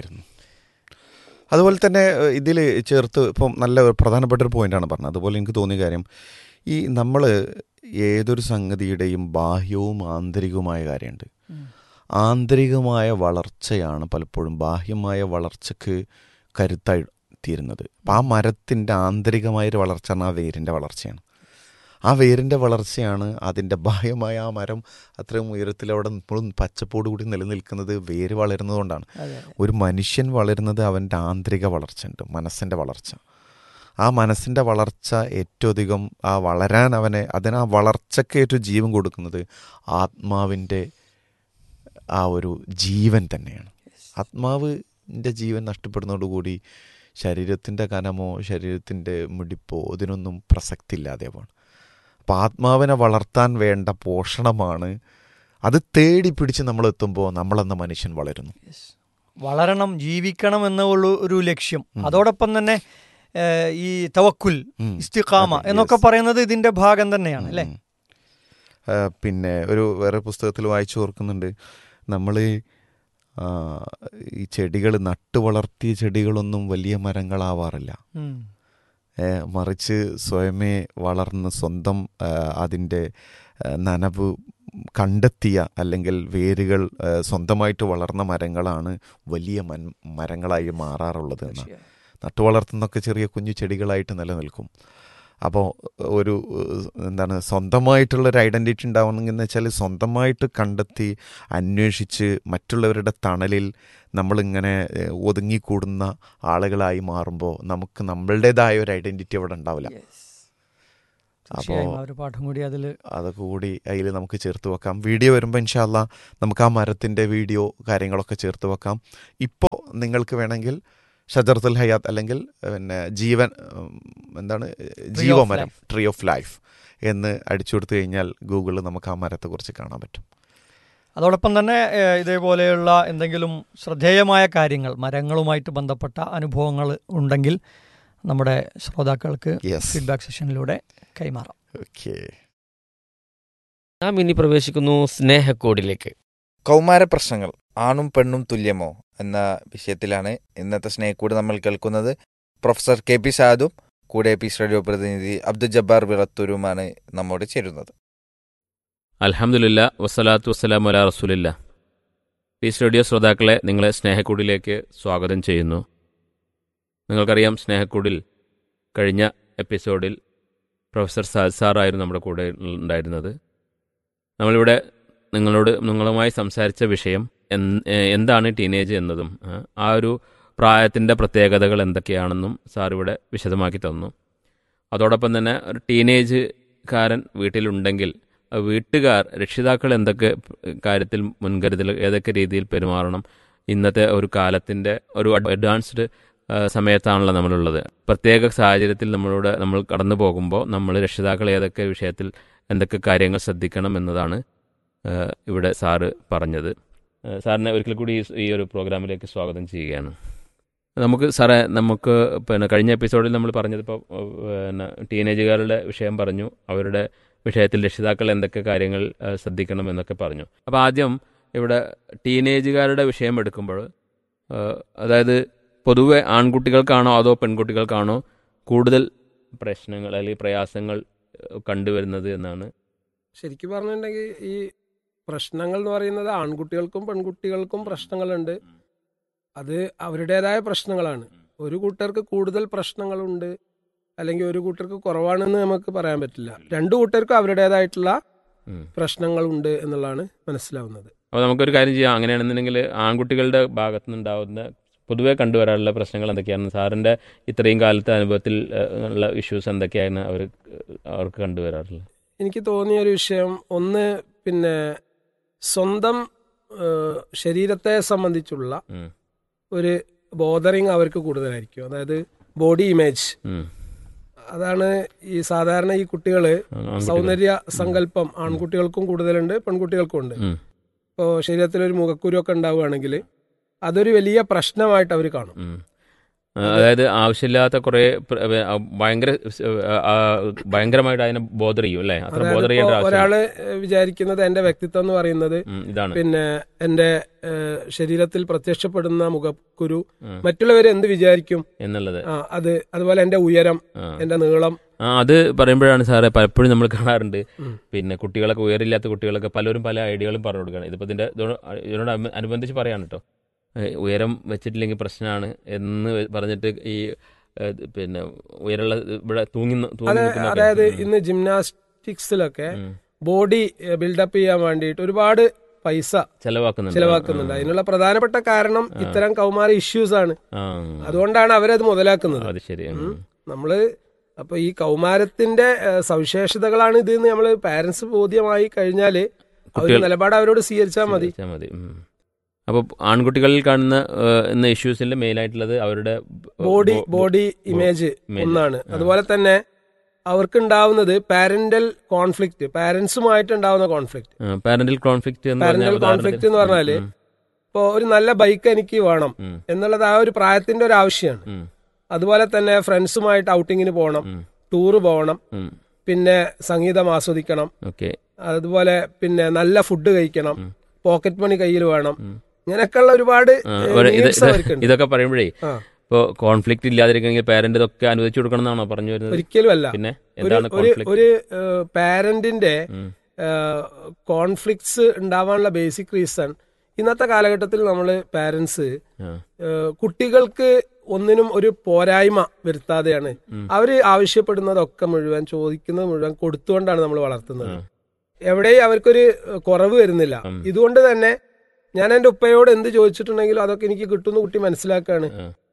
H: അതുപോലെ തന്നെ ഇതിൽ ചേർത്ത് ഇപ്പം നല്ല പ്രധാനപ്പെട്ട ഒരു പോയിൻ്റാണ് പറഞ്ഞത്. അതുപോലെ എനിക്ക് തോന്നിയ കാര്യം, ഈ നമ്മൾ ഏതൊരു സംഗതിയുടെയും ബാഹ്യവും ആന്തരികവുമായ കാര്യമുണ്ട്. ആന്തരികമായ വളർച്ചയാണ് പലപ്പോഴും ബാഹ്യമായ വളർച്ചയ്ക്ക് കരുത്തായി തീരുന്നത്. അപ്പം ആ മരത്തിൻ്റെ ആന്തരികമായൊരു വളർച്ച പറഞ്ഞാൽ ആ വേരിൻ്റെ വളർച്ചയാണ്. ആ വേരിൻ്റെ വളർച്ചയാണ് അതിൻ്റെ ബാഹ്യമായ ആ മരം അത്രയും ഉയരത്തിൽ അവിടെ ഇപ്പോഴും പച്ചപ്പോട് കൂടി നിലനിൽക്കുന്നത് വേര് വളരുന്നതുകൊണ്ടാണ്. ഒരു മനുഷ്യൻ വളരുന്നത് അവൻ്റെ ആന്തരിക വളർച്ചയുണ്ട്, മനസ്സിൻ്റെ വളർച്ച. ആ മനസ്സിൻ്റെ വളർച്ച ഏറ്റവും അധികം ആ വളരാൻ അവനെ അതിന് ആ വളർച്ചയ്ക്ക് ഏറ്റവും ജീവൻ കൊടുക്കുന്നത് ആത്മാവിൻ്റെ ആ ഒരു ജീവൻ തന്നെയാണ്. ആത്മാവിൻ്റെ ജീവൻ നഷ്ടപ്പെടുന്നതോടുകൂടി ശരീരത്തിൻ്റെ കനമോ ശരീരത്തിൻ്റെ മിടിപ്പോ ഇതിനൊന്നും പ്രസക്തി ഇല്ലാതെയാണ്. അപ്പോൾ ആത്മാവിനെ വളർത്താൻ വേണ്ട പോഷണമാണ്. അത് തേടി പിടിച്ച് നമ്മൾ എത്തുമ്പോൾ നമ്മളെന്ന മനുഷ്യൻ വളരുന്നു.
I: വളരണം, ജീവിക്കണം എന്നുള്ള ഒരു ലക്ഷ്യം. അതോടൊപ്പം തന്നെ ഈ തവക്കുൽ, ഇസ്തിഖാമ എന്നൊക്കെ പറയുന്നത് ഇതിൻ്റെ ഭാഗം തന്നെയാണ് അല്ലേ.
H: പിന്നെ ഒരു വേറെ പുസ്തകത്തിൽ വായിച്ചു ഓർക്കുന്നുണ്ട്, നമ്മൾ ഈ ചെടികൾ നട്ടു വളർത്തിയ ചെടികളൊന്നും വലിയ മരങ്ങളാവാറില്ല. മറിച്ച് സ്വയമേ വളർന്ന് സ്വന്തം അതിൻ്റെ നനവ് കണ്ടെത്തിയ അല്ലെങ്കിൽ വേരുകൾ സ്വന്തമായിട്ട് വളർന്ന മരങ്ങളാണ് വലിയ മൻ മരങ്ങളായി മാറാറുള്ളത്. എന്ന് നട്ടു വളർത്തുന്നൊക്കെ ചെറിയ കുഞ്ഞു ചെടികളായിട്ട് നിലനിൽക്കും. അപ്പോൾ ഒരു എന്താണ് സ്വന്തമായിട്ടുള്ളൊരു ഐഡൻറ്റിറ്റി ഉണ്ടാവണമെന്ന് വെച്ചാൽ സ്വന്തമായിട്ട് കണ്ടെത്തി അന്വേഷിച്ച് മറ്റുള്ളവരുടെ തണലിൽ നമ്മളിങ്ങനെ ഒതുങ്ങിക്കൂടുന്ന ആളുകളായി മാറുമ്പോൾ നമുക്ക് നമ്മളുടേതായ ഒരു ഐഡൻറ്റിറ്റി അവിടെ ഉണ്ടാവില്ല. അപ്പോൾ
I: പാഠം കൂടി അതിൽ
H: അതൊക്കെ കൂടി അതിൽ നമുക്ക് ചേർത്ത് വെക്കാം. വീഡിയോ വരുമ്പോൾ ഇൻഷാ അല്ലാ നമുക്ക് ആ മരത്തിൻ്റെ വീഡിയോ കാര്യങ്ങളൊക്കെ ചേർത്ത് വെക്കാം. ഇപ്പോൾ നിങ്ങൾക്ക് വേണമെങ്കിൽ ഷജറത്തുൽ ഹയാത്ത് അല്ലെങ്കിൽ പിന്നെ ജീവൻ എന്താണ് ജീവമരം, ട്രീ ഓഫ് ലൈഫ് എന്ന് അടിച്ചു കൊടുത്തു കഴിഞ്ഞാൽ ഗൂഗിളിൽ നമുക്ക് ആ മരത്തെക്കുറിച്ച് കാണാൻ പറ്റും.
I: അതോടൊപ്പം തന്നെ ഇതേപോലെയുള്ള എന്തെങ്കിലും ശ്രദ്ധേയമായ കാര്യങ്ങൾ മരങ്ങളുമായിട്ട് ബന്ധപ്പെട്ട അനുഭവങ്ങൾ ഉണ്ടെങ്കിൽ നമ്മുടെ ശ്രോതാക്കൾക്ക് ഫീഡ്ബാക്ക് സെഷനിലൂടെ കൈമാറാം.
H: ഓക്കെ,
D: നാം ഇനി പ്രവേശിക്കുന്നു സ്നേഹക്കോടിലേക്ക്.
C: കൗമാര പ്രശ്നങ്ങൾ ആണും പെണ്ണും തുല്യമോ എന്ന വിഷയത്തിലാണ് ഇന്നത്തെ സ്നേഹക്കൂട് നമ്മൾ കേൾക്കുന്നത്. പ്രൊഫസർ കെ പി സാദും കൂടെ പീസ് റേഡിയോ പ്രതിനിധി അബ്ദുൽ ജബ്ബാർ വിളത്തൂരുമാണ് നമ്മോട് ചേരുന്നത്.
F: അൽഹംദുലില്ലാ വസ്സലാത്തു വസ്സലാമു അലാ റസൂലില്ലാ. പീസ് റേഡിയോ ശ്രോതാക്കളെ നിങ്ങളെ സ്നേഹക്കൂടിലേക്ക് സ്വാഗതം ചെയ്യുന്നു. നിങ്ങൾക്കറിയാം, സ്നേഹക്കൂടിൽ കഴിഞ്ഞ എപ്പിസോഡിൽ പ്രൊഫസർ സാദ് സാറായിരുന്നു നമ്മുടെ കൂടെ ഉണ്ടായിരുന്നത്. നമ്മളിവിടെ നിങ്ങളോട് നിങ്ങളുമായി സംസാരിച്ച വിഷയം എന്താണ് ടീനേജ് എന്നതും ആ ഒരു പ്രായത്തിൻ്റെ പ്രത്യേകതകൾ എന്തൊക്കെയാണെന്നും സാർ ഇവിടെ വിശദമാക്കി തന്നു. അതോടൊപ്പം തന്നെ ഒരു ടീനേജുകാരൻ വീട്ടിലുണ്ടെങ്കിൽ വീട്ടുകാർ രക്ഷിതാക്കൾ എന്തൊക്കെ കാര്യത്തിൽ മുൻകരുതൽ, ഏതൊക്കെ രീതിയിൽ പെരുമാറണം, ഇന്നത്തെ ഒരു കാലത്തിൻ്റെ ഒരു അഡ്വാൻസ്ഡ് സമയത്താണല്ലോ നമ്മളുള്ളത്. പ്രത്യേക സാഹചര്യത്തിൽ നമ്മളോട് നമ്മൾ കടന്നു പോകുമ്പോൾ നമ്മൾ രക്ഷിതാക്കൾ ഏതൊക്കെ വിഷയത്തിൽ എന്തൊക്കെ കാര്യങ്ങൾ ശ്രദ്ധിക്കണം എന്നതാണ് ഇവിടെ സാറ് പറഞ്ഞത്. സാറിനെ ഒരിക്കൽ കൂടി ഈ ഒരു പ്രോഗ്രാമിലേക്ക് സ്വാഗതം ചെയ്യുകയാണ്. നമുക്ക് സാറേ, നമുക്ക് പിന്നെ കഴിഞ്ഞ എപ്പിസോഡിൽ നമ്മൾ പറഞ്ഞതിപ്പോൾ പിന്നെ ടീനേജുകാരുടെ വിഷയം പറഞ്ഞു, അവരുടെ വിഷയത്തിൽ രക്ഷിതാക്കൾ എന്തൊക്കെ കാര്യങ്ങൾ ശ്രദ്ധിക്കണം എന്നൊക്കെ പറഞ്ഞു. അപ്പോൾ ആദ്യം ഇവിടെ ടീനേജുകാരുടെ വിഷയം എടുക്കുമ്പോൾ അതായത് പൊതുവെ ആൺകുട്ടികൾക്കാണോ അതോ പെൺകുട്ടികൾക്കാണോ കൂടുതൽ പ്രശ്നങ്ങൾ അല്ലെങ്കിൽ പ്രയാസങ്ങൾ കണ്ടുവരുന്നത് എന്നാണ്?
J: ശരിക്കും പറഞ്ഞിട്ടുണ്ടെങ്കിൽ ഈ പ്രശ്നങ്ങൾ എന്ന് പറയുന്നത് ആൺകുട്ടികൾക്കും പെൺകുട്ടികൾക്കും പ്രശ്നങ്ങളുണ്ട്. അത് അവരുടേതായ പ്രശ്നങ്ങളാണ്. ഒരു കൂട്ടർക്ക് കൂടുതൽ പ്രശ്നങ്ങളുണ്ട് അല്ലെങ്കിൽ ഒരു കൂട്ടർക്ക് കുറവാണെന്ന് നമുക്ക് പറയാൻ പറ്റില്ല. രണ്ടു കൂട്ടർക്കും അവരുടേതായിട്ടുള്ള പ്രശ്നങ്ങളുണ്ട് എന്നുള്ളതാണ് മനസ്സിലാവുന്നത്.
F: അപ്പോൾ നമുക്കൊരു കാര്യം ചെയ്യാം, അങ്ങനെയാണെന്നുണ്ടെങ്കിൽ ആൺകുട്ടികളുടെ ഭാഗത്തു നിന്നുണ്ടാവുന്ന പൊതുവെ കണ്ടുവരാനുള്ള പ്രശ്നങ്ങൾ എന്തൊക്കെയാണ്? സാറിൻ്റെ ഇത്രയും കാലത്തെ അനുഭവത്തിൽ ഉള്ള ഇഷ്യൂസ് എന്തൊക്കെയാണ് അവർ അവർക്ക് കണ്ടുവരാറുള്ളത്?
J: എനിക്ക് തോന്നിയ ഒരു വിഷയം, ഒന്ന് പിന്നെ സ്വന്തം ശരീരത്തെ സംബന്ധിച്ചുള്ള ഒരു ബോധറിങ് അവർക്ക് കൂടുതലായിരിക്കും. അതായത് ബോഡി ഇമേജ്. അതാണ് ഈ സാധാരണ ഈ കുട്ടികള് സൗന്ദര്യ സങ്കല്പം ആൺകുട്ടികൾക്കും കൂടുതലുണ്ട് പെൺകുട്ടികൾക്കും ഉണ്ട്. ഇപ്പോൾ ശരീരത്തിലൊരു മുഖക്കുരുവൊക്കെ ഉണ്ടാവുകയാണെങ്കിൽ അതൊരു വലിയ പ്രശ്നമായിട്ട് അവർ കാണും.
F: അതായത് ആവശ്യമില്ലാത്ത കുറെ ഭയങ്കര ഭയങ്കരമായിട്ട് അതിനെ ബോധർ ചെയ്യും അല്ലേ? അത്ര ബോധർ ചെയ്യേണ്ട
J: ഒരാള് വിചാരിക്കുന്നത് എന്റെ വ്യക്തിത്വം എന്ന് പറയുന്നത് പിന്നെ എന്റെ ശരീരത്തിൽ പ്രത്യക്ഷപ്പെടുന്ന മുഖക്കുരു മറ്റുള്ളവർ എന്ത് വിചാരിക്കും എന്നുള്ളത്, അത് അതുപോലെ എന്റെ ഉയരം, എന്റെ നീളം.
F: ആ അത് പറയുമ്പോഴാണ് സാറേ പലപ്പോഴും നമ്മൾ കാണാറുണ്ട്, പിന്നെ കുട്ടികളൊക്കെ ഉയരില്ലാത്ത കുട്ടികളൊക്കെ പലരും പല ഐഡിയകളും പറഞ്ഞു കൊടുക്കുകയാണ്. ഇതിപ്പോൾ ഇതിന്റെ ഇതിനോട് അനുബന്ധിച്ച് പറയാണ് കേട്ടോ, ഉയരം വെച്ചിട്ടില്ലെങ്കിൽ പ്രശ്നമാണ് എന്ന് പറഞ്ഞിട്ട് ഈ പിന്നെ ഉയരമുള്ള ഇവിടെ തൂങ്ങി.
J: അതായത് ഇന്ന് ജിംനാസ്റ്റിക്സിലൊക്കെ ബോഡി ബിൽഡപ്പ് ചെയ്യാൻ വേണ്ടിയിട്ട് ഒരുപാട് പൈസ
F: ചെലവാക്കുന്നുണ്ട്
J: ചെലവാക്കുന്നുണ്ട് അതിനുള്ള പ്രധാനപ്പെട്ട കാരണം ഇത്തരം കൗമാര ഇഷ്യൂസ് ആണ്. അതുകൊണ്ടാണ് അവരത് മുതലാക്കുന്നത്.
F: അത് ശരി.
J: നമ്മള് അപ്പൊ ഈ കൗമാരത്തിന്റെ സവിശേഷതകളാണ് ഇത് എന്ന് നമ്മള് പാരന്റ്സ് ബോധ്യമായി കഴിഞ്ഞാല് നിലപാട് അവരോട് സ്വീകരിച്ചാൽ മതി.
F: അപ്പോൾ ആൺകുട്ടികളിൽ കാണുന്ന എന്ന ഇഷ്യൂസിന്റെ മെയിൻ ആയിട്ടുള്ളത് അവരുടെ
J: ബോഡി ബോഡി ഇമേജ് ഒന്നാണ്. അതുപോലെ തന്നെ അവർക്ക് ഉണ്ടാവുന്നത് പാരന്റൽ കോൺഫ്ലിക്റ്റ്, പാരന്റ്സുമായിട്ട് ഉണ്ടാവുന്ന conflict.
F: Parental conflict
J: parental conflict എന്ന് പറഞ്ഞാല് ഇപ്പൊ ഒരു നല്ല ബൈക്ക് എനിക്ക് വേണം എന്നുള്ളത് ആ ഒരു പ്രായത്തിന്റെ ഒരു ആവശ്യമാണ്. അതുപോലെ തന്നെ ഫ്രണ്ട്സുമായിട്ട് ഔട്ടിങ്ങിന് പോകണം, ടൂറ് പോകണം, പിന്നെ സംഗീതം ആസ്വദിക്കണം, അതുപോലെ പിന്നെ നല്ല ഫുഡ് കഴിക്കണം, പോക്കറ്റ് മണി കയ്യിൽ വേണം, ഇങ്ങനെയൊക്കെയുള്ള ഒരുപാട്
F: ഇതൊക്കെ പറയുമ്പോഴേ ഇപ്പൊ കോൺഫ്ലിക്റ്റ് ഇല്ലാതിരിക്കണമെങ്കിൽ പാരന്റ് ഇതൊക്കെ അനുവദിച്ചു കൊടുക്കണം എന്നാണോ പറഞ്ഞു വരുന്നത്?
J: ഒരിക്കലും അല്ല. പിന്നെ ഒരു പാരന്റിന്റെ കോൺഫ്ലിക്ട്സ് ഉണ്ടാവാനുള്ള ബേസിക് റീസൺ ഇന്നത്തെ കാലഘട്ടത്തിൽ നമ്മള് പാരന്റ്സ് കുട്ടികൾക്ക് ഒന്നിനും ഒരു പോരായ്മ വരുത്താതെയാണ് അവര് ആവശ്യപ്പെടുന്നതൊക്കെ മുഴുവൻ, ചോദിക്കുന്നത് മുഴുവൻ കൊടുത്തുകൊണ്ടാണ് നമ്മൾ വളർത്തുന്നത്. എവിടെയും അവർക്കൊരു കുറവ് വരുന്നില്ല. ഇതുകൊണ്ട് തന്നെ ഞാൻ എൻ്റെ ഉപ്പയോട് എന്ത് ചോദിച്ചിട്ടുണ്ടെങ്കിലും അതൊക്കെ എനിക്ക് കിട്ടുന്ന കുട്ടി മനസ്സിലാക്കാണ്.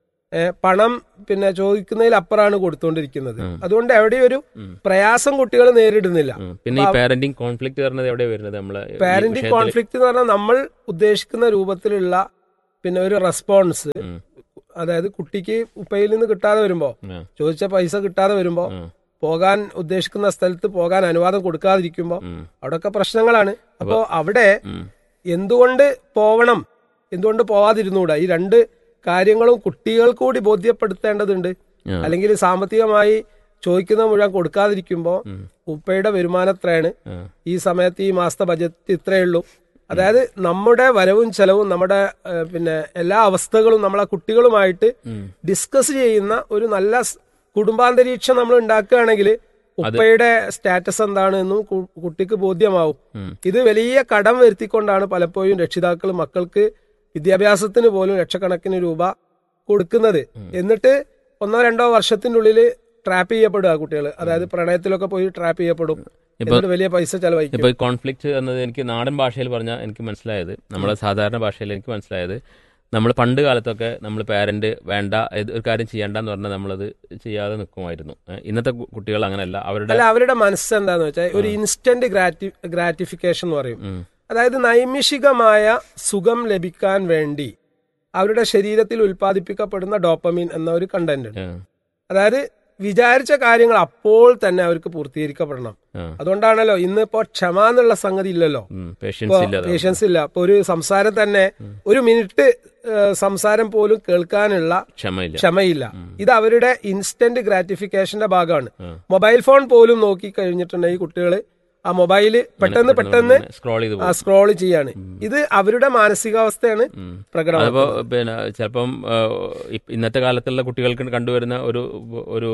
J: പണം പിന്നെ ചോദിക്കുന്നതിൽ അപ്പുറമാണ് കൊടുത്തുകൊണ്ടിരിക്കുന്നത്. അതുകൊണ്ട് എവിടെയും ഒരു പ്രയാസം കുട്ടികൾ നേരിടുന്നില്ല.
D: പിന്നെ ഈ പാരന്റിങ് കോൺഫ്ലിക്ട് വരുന്നത് എവിടെ വരുന്നത്? നമ്മള്
J: പാരന്റിങ് കോൺഫ്ലിക്ട് എന്ന് പറഞ്ഞാൽ നമ്മൾ ഉദ്ദേശിക്കുന്ന രൂപത്തിലുള്ള പിന്നെ ഒരു റെസ്പോൺസ്, അതായത് കുട്ടിക്ക് ഉപ്പയിൽ നിന്ന് കിട്ടാതെ വരുമ്പോ, ചോദിച്ച പൈസ കിട്ടാതെ വരുമ്പോ, പോകാൻ ഉദ്ദേശിക്കുന്ന സ്ഥലത്ത് പോകാൻ അനുവാദം കൊടുക്കാതിരിക്കുമ്പോ അവിടെയൊക്കെ പ്രശ്നങ്ങളാണ്. അപ്പോ അവിടെ എന്തുകൊണ്ട് പോവണം, എന്തുകൊണ്ട് പോവാതിരുന്നുകൂടാ, ഈ രണ്ട് കാര്യങ്ങളും കുട്ടികൾ കൂടി ബോധ്യപ്പെടുത്തേണ്ടതുണ്ട്. അല്ലെങ്കിൽ സാമ്പത്തികമായി ചോദിക്കുന്ന മുഴുവൻ കൊടുക്കാതിരിക്കുമ്പോ ഉപ്പയുടെ വരുമാനം എത്രയാണ്, ഈ സമയത്ത് ഈ മാസത്തെ ബജറ്റ് ഇത്രയേ ഉള്ളൂ, അതായത് നമ്മുടെ വരവും ചെലവും നമ്മുടെ പിന്നെ എല്ലാ അവസ്ഥകളും നമ്മളെ കുട്ടികളുമായിട്ട് ഡിസ്കസ് ചെയ്യുന്ന ഒരു നല്ല കുടുംബാന്തരീക്ഷം നമ്മൾ ഉണ്ടാക്കുകയാണെങ്കിൽ ഉപ്പയുടെ സ്റ്റാറ്റസ് എന്താണെന്നും കുട്ടിക്ക് ബോധ്യമാവും. ഇത് വലിയ കടം വരുത്തിക്കൊണ്ടാണ് പലപ്പോഴും രക്ഷിതാക്കൾ മക്കൾക്ക് വിദ്യാഭ്യാസത്തിന് പോലും ലക്ഷക്കണക്കിന് രൂപ കൊടുക്കുന്നത്. എന്നിട്ട് ഒന്നോ രണ്ടോ വർഷത്തിന്റെ ഉള്ളിൽ ട്രാപ്പ് ചെയ്യപ്പെടുക കുട്ടികൾ, അതായത് പ്രണയത്തിലൊക്കെ പോയി ട്രാപ്പ് ചെയ്യപ്പെടും, വലിയ പൈസ ചെലവഴിക്കും.
D: ഇപ്പൊ കോൺഫ്ലിക്റ്റ് എന്നത് എനിക്ക് നാടൻ ഭാഷയിൽ പറഞ്ഞാൽ എനിക്ക് മനസ്സിലായത്, നമ്മളെ സാധാരണ ഭാഷയിൽ എനിക്ക് മനസ്സിലായത്, നമ്മൾ പണ്ട് കാലത്തൊക്കെ നമ്മൾ പാരന്റ് വേണ്ട ഒരു കാര്യം ചെയ്യേണ്ടെന്ന് പറഞ്ഞാൽ നമ്മളത് ചെയ്യാതെ നിൽക്കുമായിരുന്നു. ഇന്നത്തെ കുട്ടികൾ അങ്ങനെയല്ല. അവരുടെ
J: അല്ല അവരുടെ മനസ്സ് എന്താന്ന് വെച്ചാൽ ഒരു ഇൻസ്റ്റന്റ് ഗ്രാറ്റി ഗ്രാറ്റിഫിക്കേഷൻ എന്ന് പറയും. അതായത് നൈമിഷികമായ സുഖം ലഭിക്കാൻ വേണ്ടി അവരുടെ ശരീരത്തിൽ ഉൽപ്പാദിപ്പിക്കപ്പെടുന്ന ഡോപ്പമീൻ എന്ന ഒരു കണ്ടന്റ് ഉണ്ട്. അതായത് വിചാരിച്ച കാര്യങ്ങൾ അപ്പോൾ തന്നെ അവർക്ക് പൂർത്തീകരിക്കപ്പെടണം. അതുകൊണ്ടാണല്ലോ ഇന്നിപ്പോ ക്ഷമ എന്നുള്ള സംഗതി ഇല്ലല്ലോ, പേഷ്യൻസ് ഇല്ല. ഇപ്പൊ ഒരു സംസാരം തന്നെ ഒരു മിനിറ്റ് സംസാരം പോലും കേൾക്കാനുള്ള ക്ഷമയില്ല. ഇത് അവരുടെ ഇൻസ്റ്റന്റ് ഗ്രാറ്റിഫിക്കേഷന്റെ ഭാഗമാണ്. മൊബൈൽ ഫോൺ പോലും നോക്കി കഴിഞ്ഞിട്ടുണ്ടെങ്കിൽ കുട്ടികള് ആ മൊബൈല് പെട്ടെന്ന് പെട്ടെന്ന് സ്ക്രോൾ ചെയ്യാണ്. ഇത് അവരുടെ മാനസികാവസ്ഥയാണ് പ്രകടനം.
D: പിന്നെ ചിലപ്പം ഇന്നത്തെ കാലത്തുള്ള കുട്ടികൾക്ക് കണ്ടുവരുന്ന ഒരു ഒരു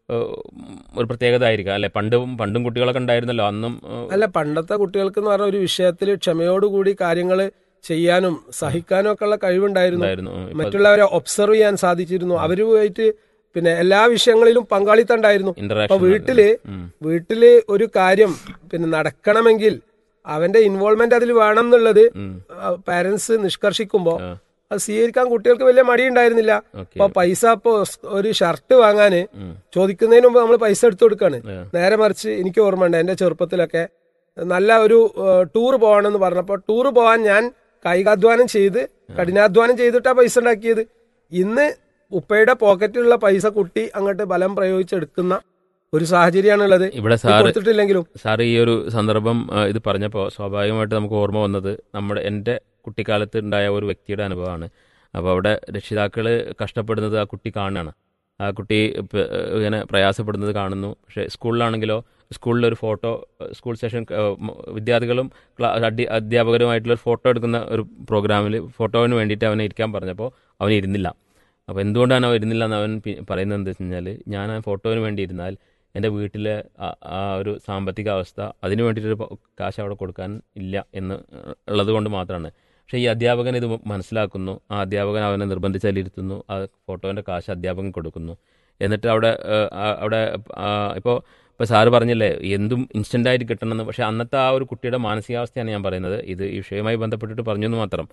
D: ഒരു പ്രത്യേകത ആയിരിക്കാം അല്ലെ? പണ്ടും പണ്ടും കുട്ടികളൊക്കെ ഉണ്ടായിരുന്നല്ലോ, അന്നും
J: അല്ല. പണ്ടത്തെ കുട്ടികൾക്ക് എന്ന് പറഞ്ഞ ഒരു വിഷയത്തിൽ ക്ഷമയോടുകൂടി കാര്യങ്ങൾ ചെയ്യാനും സഹിക്കാനും ഒക്കെ ഉള്ള കഴിവുണ്ടായിരുന്നു. മറ്റുള്ളവരെ ഒബ്സർവ് ചെയ്യാൻ സാധിച്ചിരുന്നു. അവരുമായിട്ട് പിന്നെ എല്ലാ വിഷയങ്ങളിലും പങ്കാളിത്തം ഉണ്ടായിരുന്നു. അപ്പൊ വീട്ടില് വീട്ടില് ഒരു കാര്യം പിന്നെ നടക്കണമെങ്കിൽ അവന്റെ ഇൻവോൾവ്മെന്റ് അതിൽ വേണം എന്നുള്ളത് പാരന്റ്സ് നിഷ്കർഷിക്കുമ്പോ അത് സ്വീകരിക്കാൻ കുട്ടികൾക്ക് വലിയ മടിയുണ്ടായിരുന്നില്ല. അപ്പൊ പൈസ ഇപ്പൊ ഒരു ഷർട്ട് വാങ്ങാന് ചോദിക്കുന്നതിന് മുമ്പ് നമ്മൾ പൈസ എടുത്തു കൊടുക്കാണ്. നേരെ മറിച്ച് എനിക്ക് ഓർമ്മയുണ്ട് എന്റെ ചെറുപ്പത്തിലൊക്കെ നല്ല ഒരു ടൂർ പോകണമെന്ന് പറഞ്ഞപ്പോ ടൂർ പോകാൻ ഞാൻ കായികാധ്വാനം ചെയ്ത് കഠിനാധ്വാനം ചെയ്തിട്ടാ പൈസ ഉണ്ടാക്കിയത്. ഇന്ന് ഉപ്പയുടെ പോക്കറ്റിലുള്ള പൈസ കുട്ടി അങ്ങോട്ട് ബലം പ്രയോഗിച്ചെടുക്കുന്ന ഒരു സാഹചര്യമാണുള്ളത്.
D: ഇവിടെ കൊടുത്തിട്ടില്ലെങ്കിലും സാർ ഈ ഒരു സന്ദർഭം ഇത് പറഞ്ഞപ്പോൾ സ്വാഭാവികമായിട്ട് നമുക്ക് ഓർമ്മ വന്നത് നമ്മുടെ എൻ്റെ കുട്ടിക്കാലത്ത് ഉണ്ടായ ഒരു വ്യക്തിയുടെ അനുഭവമാണ്. അപ്പോൾ അവിടെ രക്ഷിതാക്കൾ കഷ്ടപ്പെടുന്നത് ആ കുട്ടി കാണുകയാണ്. ആ കുട്ടി ഇങ്ങനെ പ്രയാസപ്പെടുന്നത് കാണുന്നു. പക്ഷേ സ്കൂളിലാണെങ്കിലോ സ്കൂളിലൊരു ഫോട്ടോ, സ്കൂൾ സെഷൻ വിദ്യാർത്ഥികളും അധ്യാപകരുമായിട്ടുള്ളൊരു ഫോട്ടോ എടുക്കുന്ന ഒരു പ്രോഗ്രാമിൽ ഫോട്ടോവിന് വേണ്ടിയിട്ട് അവനെ ഇരിക്കാൻ പറഞ്ഞപ്പോൾ അവൻ ഇരുന്നില്ല. അപ്പോൾ എന്തുകൊണ്ടാണ് അവൻ ഇരുന്നില്ല എന്ന് അവൻ പറയുന്നത് എന്താ വെച്ച് കഴിഞ്ഞാൽ, ഞാൻ ആ ഫോട്ടോവിന് വേണ്ടി ഇരുന്നാൽ എൻ്റെ വീട്ടിലെ ആ ഒരു സാമ്പത്തിക അവസ്ഥ അതിന് വേണ്ടിയിട്ടൊരു കാശ് അവിടെ കൊടുക്കാൻ ഇല്ല എന്ന് ഉള്ളത് കൊണ്ട് മാത്രമാണ്. പക്ഷേ ഈ അധ്യാപകൻ ഇത് മനസ്സിലാക്കുന്നു. ആ അധ്യാപകൻ അവനെ നിർബന്ധിച്ചതിലിരുത്തുന്നു. ആ ഫോട്ടോൻ്റെ കാശ് അധ്യാപകൻ കൊടുക്കുന്നു. എന്നിട്ട് അവിടെ അവിടെ ഇപ്പോൾ ഇപ്പോൾ സാറ് പറഞ്ഞില്ലേ എന്തും ഇൻസ്റ്റൻ്റായിട്ട് കിട്ടണമെന്ന്. പക്ഷേ അന്നത്തെ ആ ഒരു കുട്ടിയുടെ മാനസികാവസ്ഥയാണ് ഞാൻ പറയുന്നത്. ഇത് ഈ വിഷയവുമായി ബന്ധപ്പെട്ടിട്ട് പറഞ്ഞു എന്ന് മാത്രം.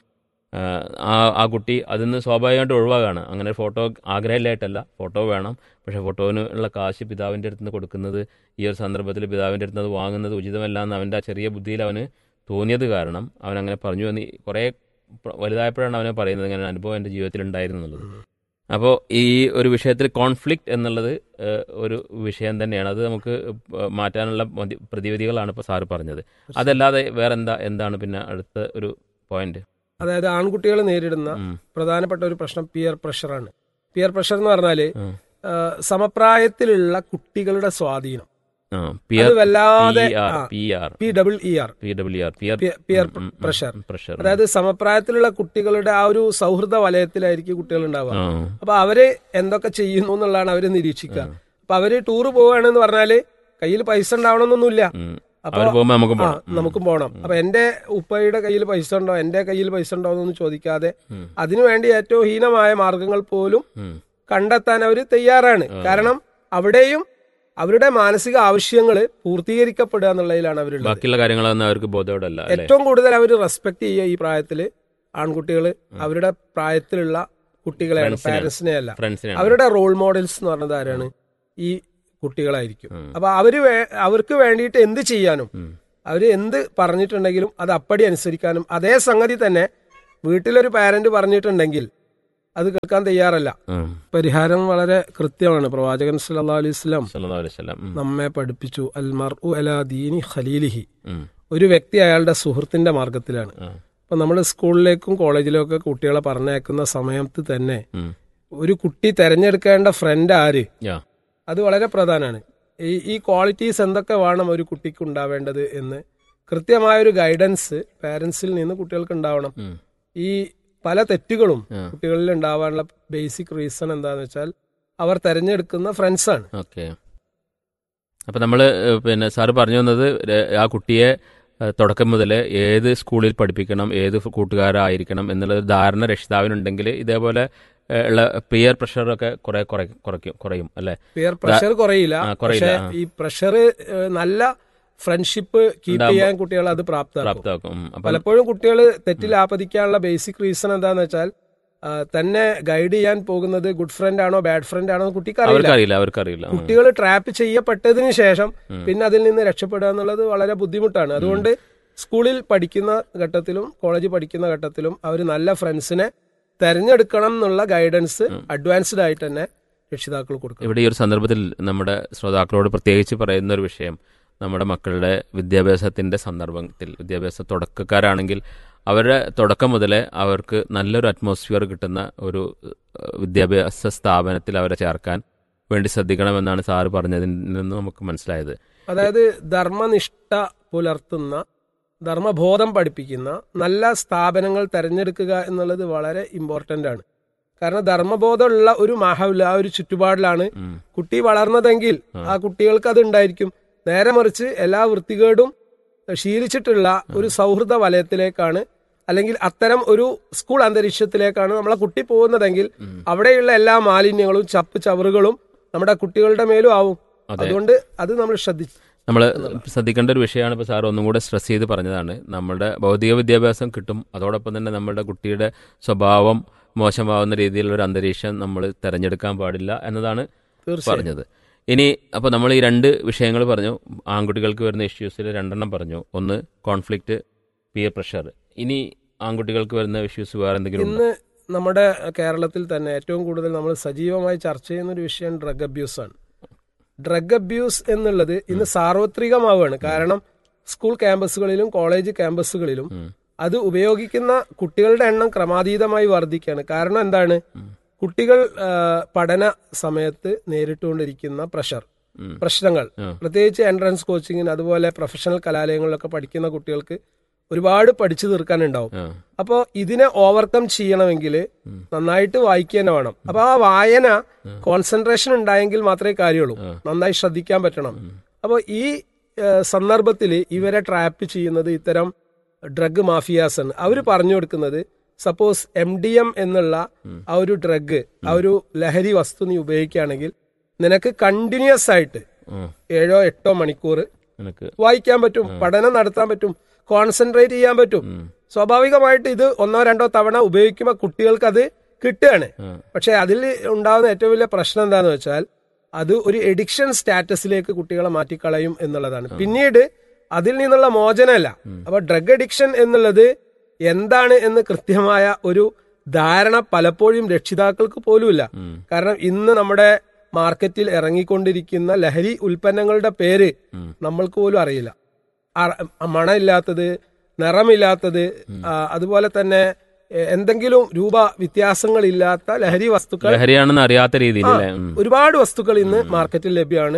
D: ആ ആ കുട്ടി അതിൽ നിന്ന് സ്വാഭാവികമായിട്ട് ഒഴിവാകാണ്. അങ്ങനെ ഫോട്ടോ ആഗ്രഹമില്ലായിട്ടല്ല, ഫോട്ടോ വേണം. പക്ഷേ ഫോട്ടോവിന് ഉള്ള കാശ് പിതാവിൻ്റെ അടുത്ത് നിന്ന് കൊടുക്കുന്നത് ഈ ഒരു സന്ദർഭത്തിൽ പിതാവിൻ്റെ അടുത്ത് അത് വാങ്ങുന്നത് ഉചിതമല്ല എന്ന് അവൻ്റെ ആ ചെറിയ ബുദ്ധിയിൽ അവന് തോന്നിയത് കാരണം അവൻ അങ്ങനെ പറഞ്ഞു എന്ന് കുറേ വലുതായപ്പോഴാണ് അവനെ പറയുന്നത് ഇങ്ങനെ അനുഭവം എൻ്റെ ജീവിതത്തിൽ ഉണ്ടായിരുന്നു എന്നുള്ളത്. അപ്പോൾ ഈ ഒരു വിഷയത്തിൽ കോൺഫ്ലിക്റ്റ് എന്നുള്ളത് ഒരു വിഷയം തന്നെയാണ്. അത് നമുക്ക് മാറ്റാനുള്ള പ്രതിവിധികളാണ് ഇപ്പോൾ സാറ് പറഞ്ഞത്. അതല്ലാതെ വേറെന്താ എന്താണ് പിന്നെ അടുത്ത ഒരു പോയിന്റ്?
J: അതായത് ആൺകുട്ടികൾ നേരിടുന്ന പ്രധാനപ്പെട്ട ഒരു പ്രശ്നം പിയർ പ്രഷറാണ്. പിയർ പ്രഷർ എന്ന് പറഞ്ഞാല് സമപ്രായത്തിലുള്ള കുട്ടികളുടെ സ്വാധീനം വല്ലാതെ പിയർ പ്രഷർ. അതായത് സമപ്രായത്തിലുള്ള കുട്ടികളുടെ ആ ഒരു സൗഹൃദ വലയത്തിലായിരിക്കും കുട്ടികൾ ഉണ്ടാവുക. അപ്പൊ അവര് എന്തൊക്കെ ചെയ്യുന്നു എന്നുള്ളതാണ് അവര് നിരീക്ഷിക്കുക. അപ്പൊ അവര് ടൂർ പോവുകയാണെന്ന് പറഞ്ഞാല് കയ്യിൽ പൈസ ഉണ്ടാവണമെന്നൊന്നുമില്ല. അപ്പൊ നമുക്കും പോകണം. അപ്പൊ എന്റെ ഉപ്പയുടെ കയ്യിൽ പൈസ ഉണ്ടോ, എന്റെ കയ്യിൽ പൈസ ഉണ്ടോ എന്നൊന്നും ചോദിക്കാതെ അതിനുവേണ്ടി ഏറ്റവും ഹീനമായ മാർഗങ്ങൾ പോലും കണ്ടെത്താൻ അവർ തയ്യാറാണ്. കാരണം അവിടെയും അവരുടെ മാനസിക ആവശ്യങ്ങൾ പൂർത്തീകരിക്കപ്പെടുക എന്നുള്ളതിലാണ് അവരുള്ളത്.
D: ബാക്കിയുള്ള കാര്യങ്ങളൊന്നും അവർക്ക് ബോധോടല്ല.
J: ഏറ്റവും കൂടുതൽ അവർ റെസ്പെക്ട് ചെയ്യുക ഈ പ്രായത്തില് ആൺകുട്ടികൾ അവരുടെ പ്രായത്തിലുള്ള കുട്ടികളെയാണ്, പാരന്റ്സിനെ അല്ല. അവരുടെ റോൾ മോഡൽസ് എന്ന് പറഞ്ഞത് ആരാണ്? ഈ കുട്ടികളായിരിക്കും. അപ്പൊ അവര് അവർക്ക് വേണ്ടിയിട്ട് എന്ത് ചെയ്യാനും അവര് എന്ത് പറഞ്ഞിട്ടുണ്ടെങ്കിലും അത് അപ്പടി അനുസരിക്കാനും, അതേ സംഗതി തന്നെ വീട്ടിലൊരു പാരന്റ് പറഞ്ഞിട്ടുണ്ടെങ്കിൽ അത് കേൾക്കാൻ തയ്യാറല്ല. പരിഹാരം വളരെ കൃത്യമാണ്. പ്രവാചകൻ സല്ലല്ലാഹു അലൈഹി വസല്ലം നമ്മെ പഠിപ്പിച്ചു, അൽ മർഉ അലാ ദീനി ഖലീലിഹി, ഒരു വ്യക്തി അയാളുടെ സുഹൃത്തിന്റെ മാർഗത്തിലാണ്. അപ്പൊ നമ്മൾ സ്കൂളിലേക്കും കോളേജിലേക്കും കുട്ടികളെ പറഞ്ഞയക്കുന്ന സമയത്ത് തന്നെ ഒരു കുട്ടി തെരഞ്ഞെടുക്കേണ്ട ഫ്രണ്ട് ആര്, അത് വളരെ പ്രധാനമാണ്. ഈ ഈ ക്വാളിറ്റീസ് എന്തൊക്കെ വേണം ഒരു കുട്ടിക്ക് ഉണ്ടാവേണ്ടത് എന്ന് കൃത്യമായൊരു ഗൈഡൻസ് പാരന്റ്സിൽ നിന്ന് കുട്ടികൾക്ക് ഉണ്ടാവണം. ഈ പല തെറ്റുകളും കുട്ടികളിൽ ഉണ്ടാവാനുള്ള ബേസിക് റീസൺ എന്താന്ന് വെച്ചാൽ അവർ തെരഞ്ഞെടുക്കുന്ന ഫ്രണ്ട്സാണ്.
D: ഓക്കെ. അപ്പൊ നമ്മള് പിന്നെ സാറ് പറഞ്ഞു വന്നത് ആ കുട്ടിയെ തുടക്കം മുതൽ ഏത് സ്കൂളിൽ പഠിപ്പിക്കണം, ഏത് കൂട്ടുകാരായിരിക്കണം എന്നുള്ള ധാരണ രക്ഷിതാവിനുണ്ടെങ്കിൽ ഇതേപോലെ ഉള്ള പിയർ പ്രഷറൊക്കെ കുറെ കുറയ്ക്കും കുറയും അല്ലെ?
J: Peer pressure കുറയില്ല. പക്ഷേ ഈ പ്രഷർ നല്ല ഫ്രണ്ട്ഷിപ്പ് കീപ്പ് ചെയ്യാൻ കുട്ടികൾ അത് പ്രാപ്തമാക്കും. പലപ്പോഴും കുട്ടികൾ തെറ്റിൽ ആപതിക്കാനുള്ള ബേസിക് റീസൺ എന്താന്ന് വെച്ചാൽ തന്നെ ഗൈഡ് ചെയ്യാൻ പോകുന്നത് ഗുഡ് ഫ്രണ്ട് ആണോ ബാഡ് ഫ്രണ്ട് ആണോ കുട്ടിക്ക് അറിയില്ല. കുട്ടികൾ ട്രാപ്പ് ചെയ്യപ്പെട്ടതിന് ശേഷം പിന്നെ അതിൽ നിന്ന് രക്ഷപ്പെടുക എന്നുള്ളത് വളരെ ബുദ്ധിമുട്ടാണ്. അതുകൊണ്ട് സ്കൂളിൽ പഠിക്കുന്ന ഘട്ടത്തിലും കോളേജിൽ പഠിക്കുന്ന ഘട്ടത്തിലും അവർ നല്ല ഫ്രണ്ട്സിനെ തെരഞ്ഞെടുക്കണം എന്നുള്ള ഗൈഡൻസ് അഡ്വാൻസ്ഡ് ആയിട്ട് തന്നെ രക്ഷിതാക്കൾ കൊടുക്കും.
D: ഇവിടെ ഈ ഒരു സന്ദർഭത്തിൽ നമ്മുടെ ശ്രോതാക്കളോട് പ്രത്യേകിച്ച് പറയുന്ന ഒരു വിഷയം, നമ്മുടെ മക്കളുടെ വിദ്യാഭ്യാസത്തിന്റെ സന്ദർഭത്തിൽ വിദ്യാഭ്യാസ തുടക്കക്കാരാണെങ്കിൽ അവരുടെ തുടക്കം മുതലേ അവർക്ക് നല്ലൊരു അറ്റ്മോസ്ഫിയർ കിട്ടുന്ന ഒരു വിദ്യാഭ്യാസ സ്ഥാപനത്തിൽ അവരെ ചേർക്കാൻ വേണ്ടി ശ്രദ്ധിക്കണമെന്നാണ് സാറ് പറഞ്ഞതിൽ നിന്ന് നമുക്ക് മനസ്സിലായത്.
J: അതായത് ധർമ്മനിഷ്ഠ പുലർത്തുന്ന, ധർമ്മബോധം പഠിപ്പിക്കുന്ന നല്ല സ്ഥാപനങ്ങൾ തെരഞ്ഞെടുക്കുക എന്നുള്ളത് വളരെ ഇമ്പോർട്ടന്റ് ആണ്. കാരണം ധർമ്മബോധമുള്ള ഒരു മാഹൗല, ആ ഒരു ചുറ്റുപാടിലാണ് കുട്ടി വളർന്നതെങ്കിൽ ആ കുട്ടികൾക്ക് അത് ഉണ്ടായിരിക്കും. നേരെ മറിച്ച് എല്ലാ വൃത്തികേടും ശീലിച്ചിട്ടുള്ള ഒരു സൗഹൃദ വലയത്തിലേക്കാണ് അല്ലെങ്കിൽ അത്തരം ഒരു സ്കൂൾ അന്തരീക്ഷത്തിലേക്കാണ് നമ്മളെ കുട്ടി പോകുന്നതെങ്കിൽ അവിടെയുള്ള എല്ലാ മാലിന്യങ്ങളും ചപ്പ് ചവറുകളും നമ്മുടെ കുട്ടികളുടെ മേലും ആവും. അതുകൊണ്ട് അത് നമ്മൾ ശ്രദ്ധിച്ചു
D: നമ്മൾ ശ്രദ്ധിക്കേണ്ട ഒരു വിഷയമാണ്. ഇപ്പോൾ സാർ ഒന്നും കൂടെ സ്ട്രെസ് ചെയ്ത് പറഞ്ഞതാണ്, നമ്മുടെ ഭൗതിക വിദ്യാഭ്യാസം കിട്ടും, അതോടൊപ്പം തന്നെ നമ്മുടെ കുട്ടിയുടെ സ്വഭാവം മോശമാവുന്ന രീതിയിലുള്ള ഒരു അന്തരീക്ഷം നമ്മൾ തിരഞ്ഞെടുക്കാൻ പാടില്ല എന്നതാണ് പറഞ്ഞത്. ഇനി അപ്പോൾ നമ്മൾ ഈ രണ്ട് വിഷയങ്ങൾ പറഞ്ഞു, ആൺകുട്ടികൾക്ക് വരുന്ന ഇഷ്യൂസിൽ രണ്ടെണ്ണം പറഞ്ഞു. ഒന്ന് കോൺഫ്ലിക്റ്റ്, പിയർ പ്രഷർ. ഇനി ആൺകുട്ടികൾക്ക് വരുന്ന ഇഷ്യൂസ് വേറെ എന്തെങ്കിലും?
J: ഇന്ന് നമ്മുടെ കേരളത്തിൽ തന്നെ ഏറ്റവും കൂടുതൽ നമ്മൾ സജീവമായി ചർച്ച ചെയ്യുന്ന ഒരു വിഷയം ഡ്രഗ് അബ്യൂസ് ആണ്. ഡ്രഗ് അബ്യൂസ് എന്നുള്ളത് ഇന്ന് സാർവത്രികമാവുകയാണ്. കാരണം സ്കൂൾ ക്യാമ്പസുകളിലും കോളേജ് ക്യാമ്പസുകളിലും അത് ഉപയോഗിക്കുന്ന കുട്ടികളുടെ എണ്ണം ക്രമാതീതമായി വർദ്ധിക്കുകയാണ്. കാരണം എന്താണ്? കുട്ടികൾ പഠന സമയത്ത് നേരിട്ടുകൊണ്ടിരിക്കുന്ന പ്രഷർ പ്രശ്നങ്ങൾ, പ്രത്യേകിച്ച് എൻട്രൻസ് കോച്ചിങ്ങിന് അതുപോലെ പ്രൊഫഷണൽ കലാലയങ്ങളിലൊക്കെ പഠിക്കുന്ന കുട്ടികൾക്ക് ഒരുപാട് പഠിച്ചു തീർക്കാനുണ്ടാവും. അപ്പോൾ ഇതിനെ ഓവർകം ചെയ്യണമെങ്കിൽ നന്നായിട്ട് വായിക്കുക തന്നെ വേണം. അപ്പൊ ആ വായന കോൺസെൻട്രേഷൻ ഉണ്ടായെങ്കിൽ മാത്രമേ കാര്യമുള്ളൂ. നന്നായി ശ്രദ്ധിക്കാൻ പറ്റണം. അപ്പോൾ ഈ സന്ദർഭത്തിൽ ഇവരെ ട്രാപ്പ് ചെയ്യുന്നത് ഇത്തരം ഡ്രഗ് മാഫിയാസ് ആണ്. അവർ പറഞ്ഞു കൊടുക്കുന്നത്, സപ്പോസ് എം ഡി എം എന്നുള്ള ആ ഒരു ഡ്രഗ്, ആ ഒരു ലഹരി വസ്തു നീ ഉപയോഗിക്കുകയാണെങ്കിൽ നിനക്ക് കണ്ടിന്യൂസ് ആയിട്ട് ഏഴോ എട്ടോ മണിക്കൂർ വായിക്കാൻ പറ്റും, പഠനം നടത്താൻ പറ്റും, കോൺസെൻട്രേറ്റ് ചെയ്യാൻ പറ്റും. സ്വാഭാവികമായിട്ട് ഇത് ഒന്നോ രണ്ടോ തവണ ഉപയോഗിക്കുമ്പോൾ കുട്ടികൾക്ക് അത് കിട്ടുകയാണ്. പക്ഷെ അതിൽ ഉണ്ടാകുന്ന ഏറ്റവും വലിയ പ്രശ്നം എന്താന്ന് വെച്ചാൽ അത് ഒരു എഡിക്ഷൻ സ്റ്റാറ്റസിലേക്ക് കുട്ടികളെ മാറ്റിക്കളയും എന്നുള്ളതാണ്. പിന്നീട് അതിൽ നിന്നുള്ള മോചനമല്ല. അപ്പൊ ഡ്രഗ് അഡിക്ഷൻ എന്നുള്ളത് എന്താണ് എന്ന് കൃത്യമായ ഒരു ധാരണ പലപ്പോഴും രക്ഷിതാക്കൾക്ക് പോലുമില്ല. കാരണം ഇന്ന് നമ്മുടെ മാർക്കറ്റിൽ ഇറങ്ങിക്കൊണ്ടിരിക്കുന്ന ലഹരി ഉൽപ്പന്നങ്ങളുടെ പേര് നമ്മൾക്ക് പോലും അറിയില്ല. മണമില്ലാത്തത്, നിറമില്ലാത്തത്, അതുപോലെ തന്നെ എന്തെങ്കിലും രൂപ വ്യത്യാസങ്ങളില്ലാത്ത ലഹരി വസ്തുക്കൾ,
D: ലഹരിയാണെന്ന് അറിയാത്ത രീതിയിൽ
J: ഒരുപാട് വസ്തുക്കൾ ഇന്ന് മാർക്കറ്റിൽ ലഭ്യമാണ്.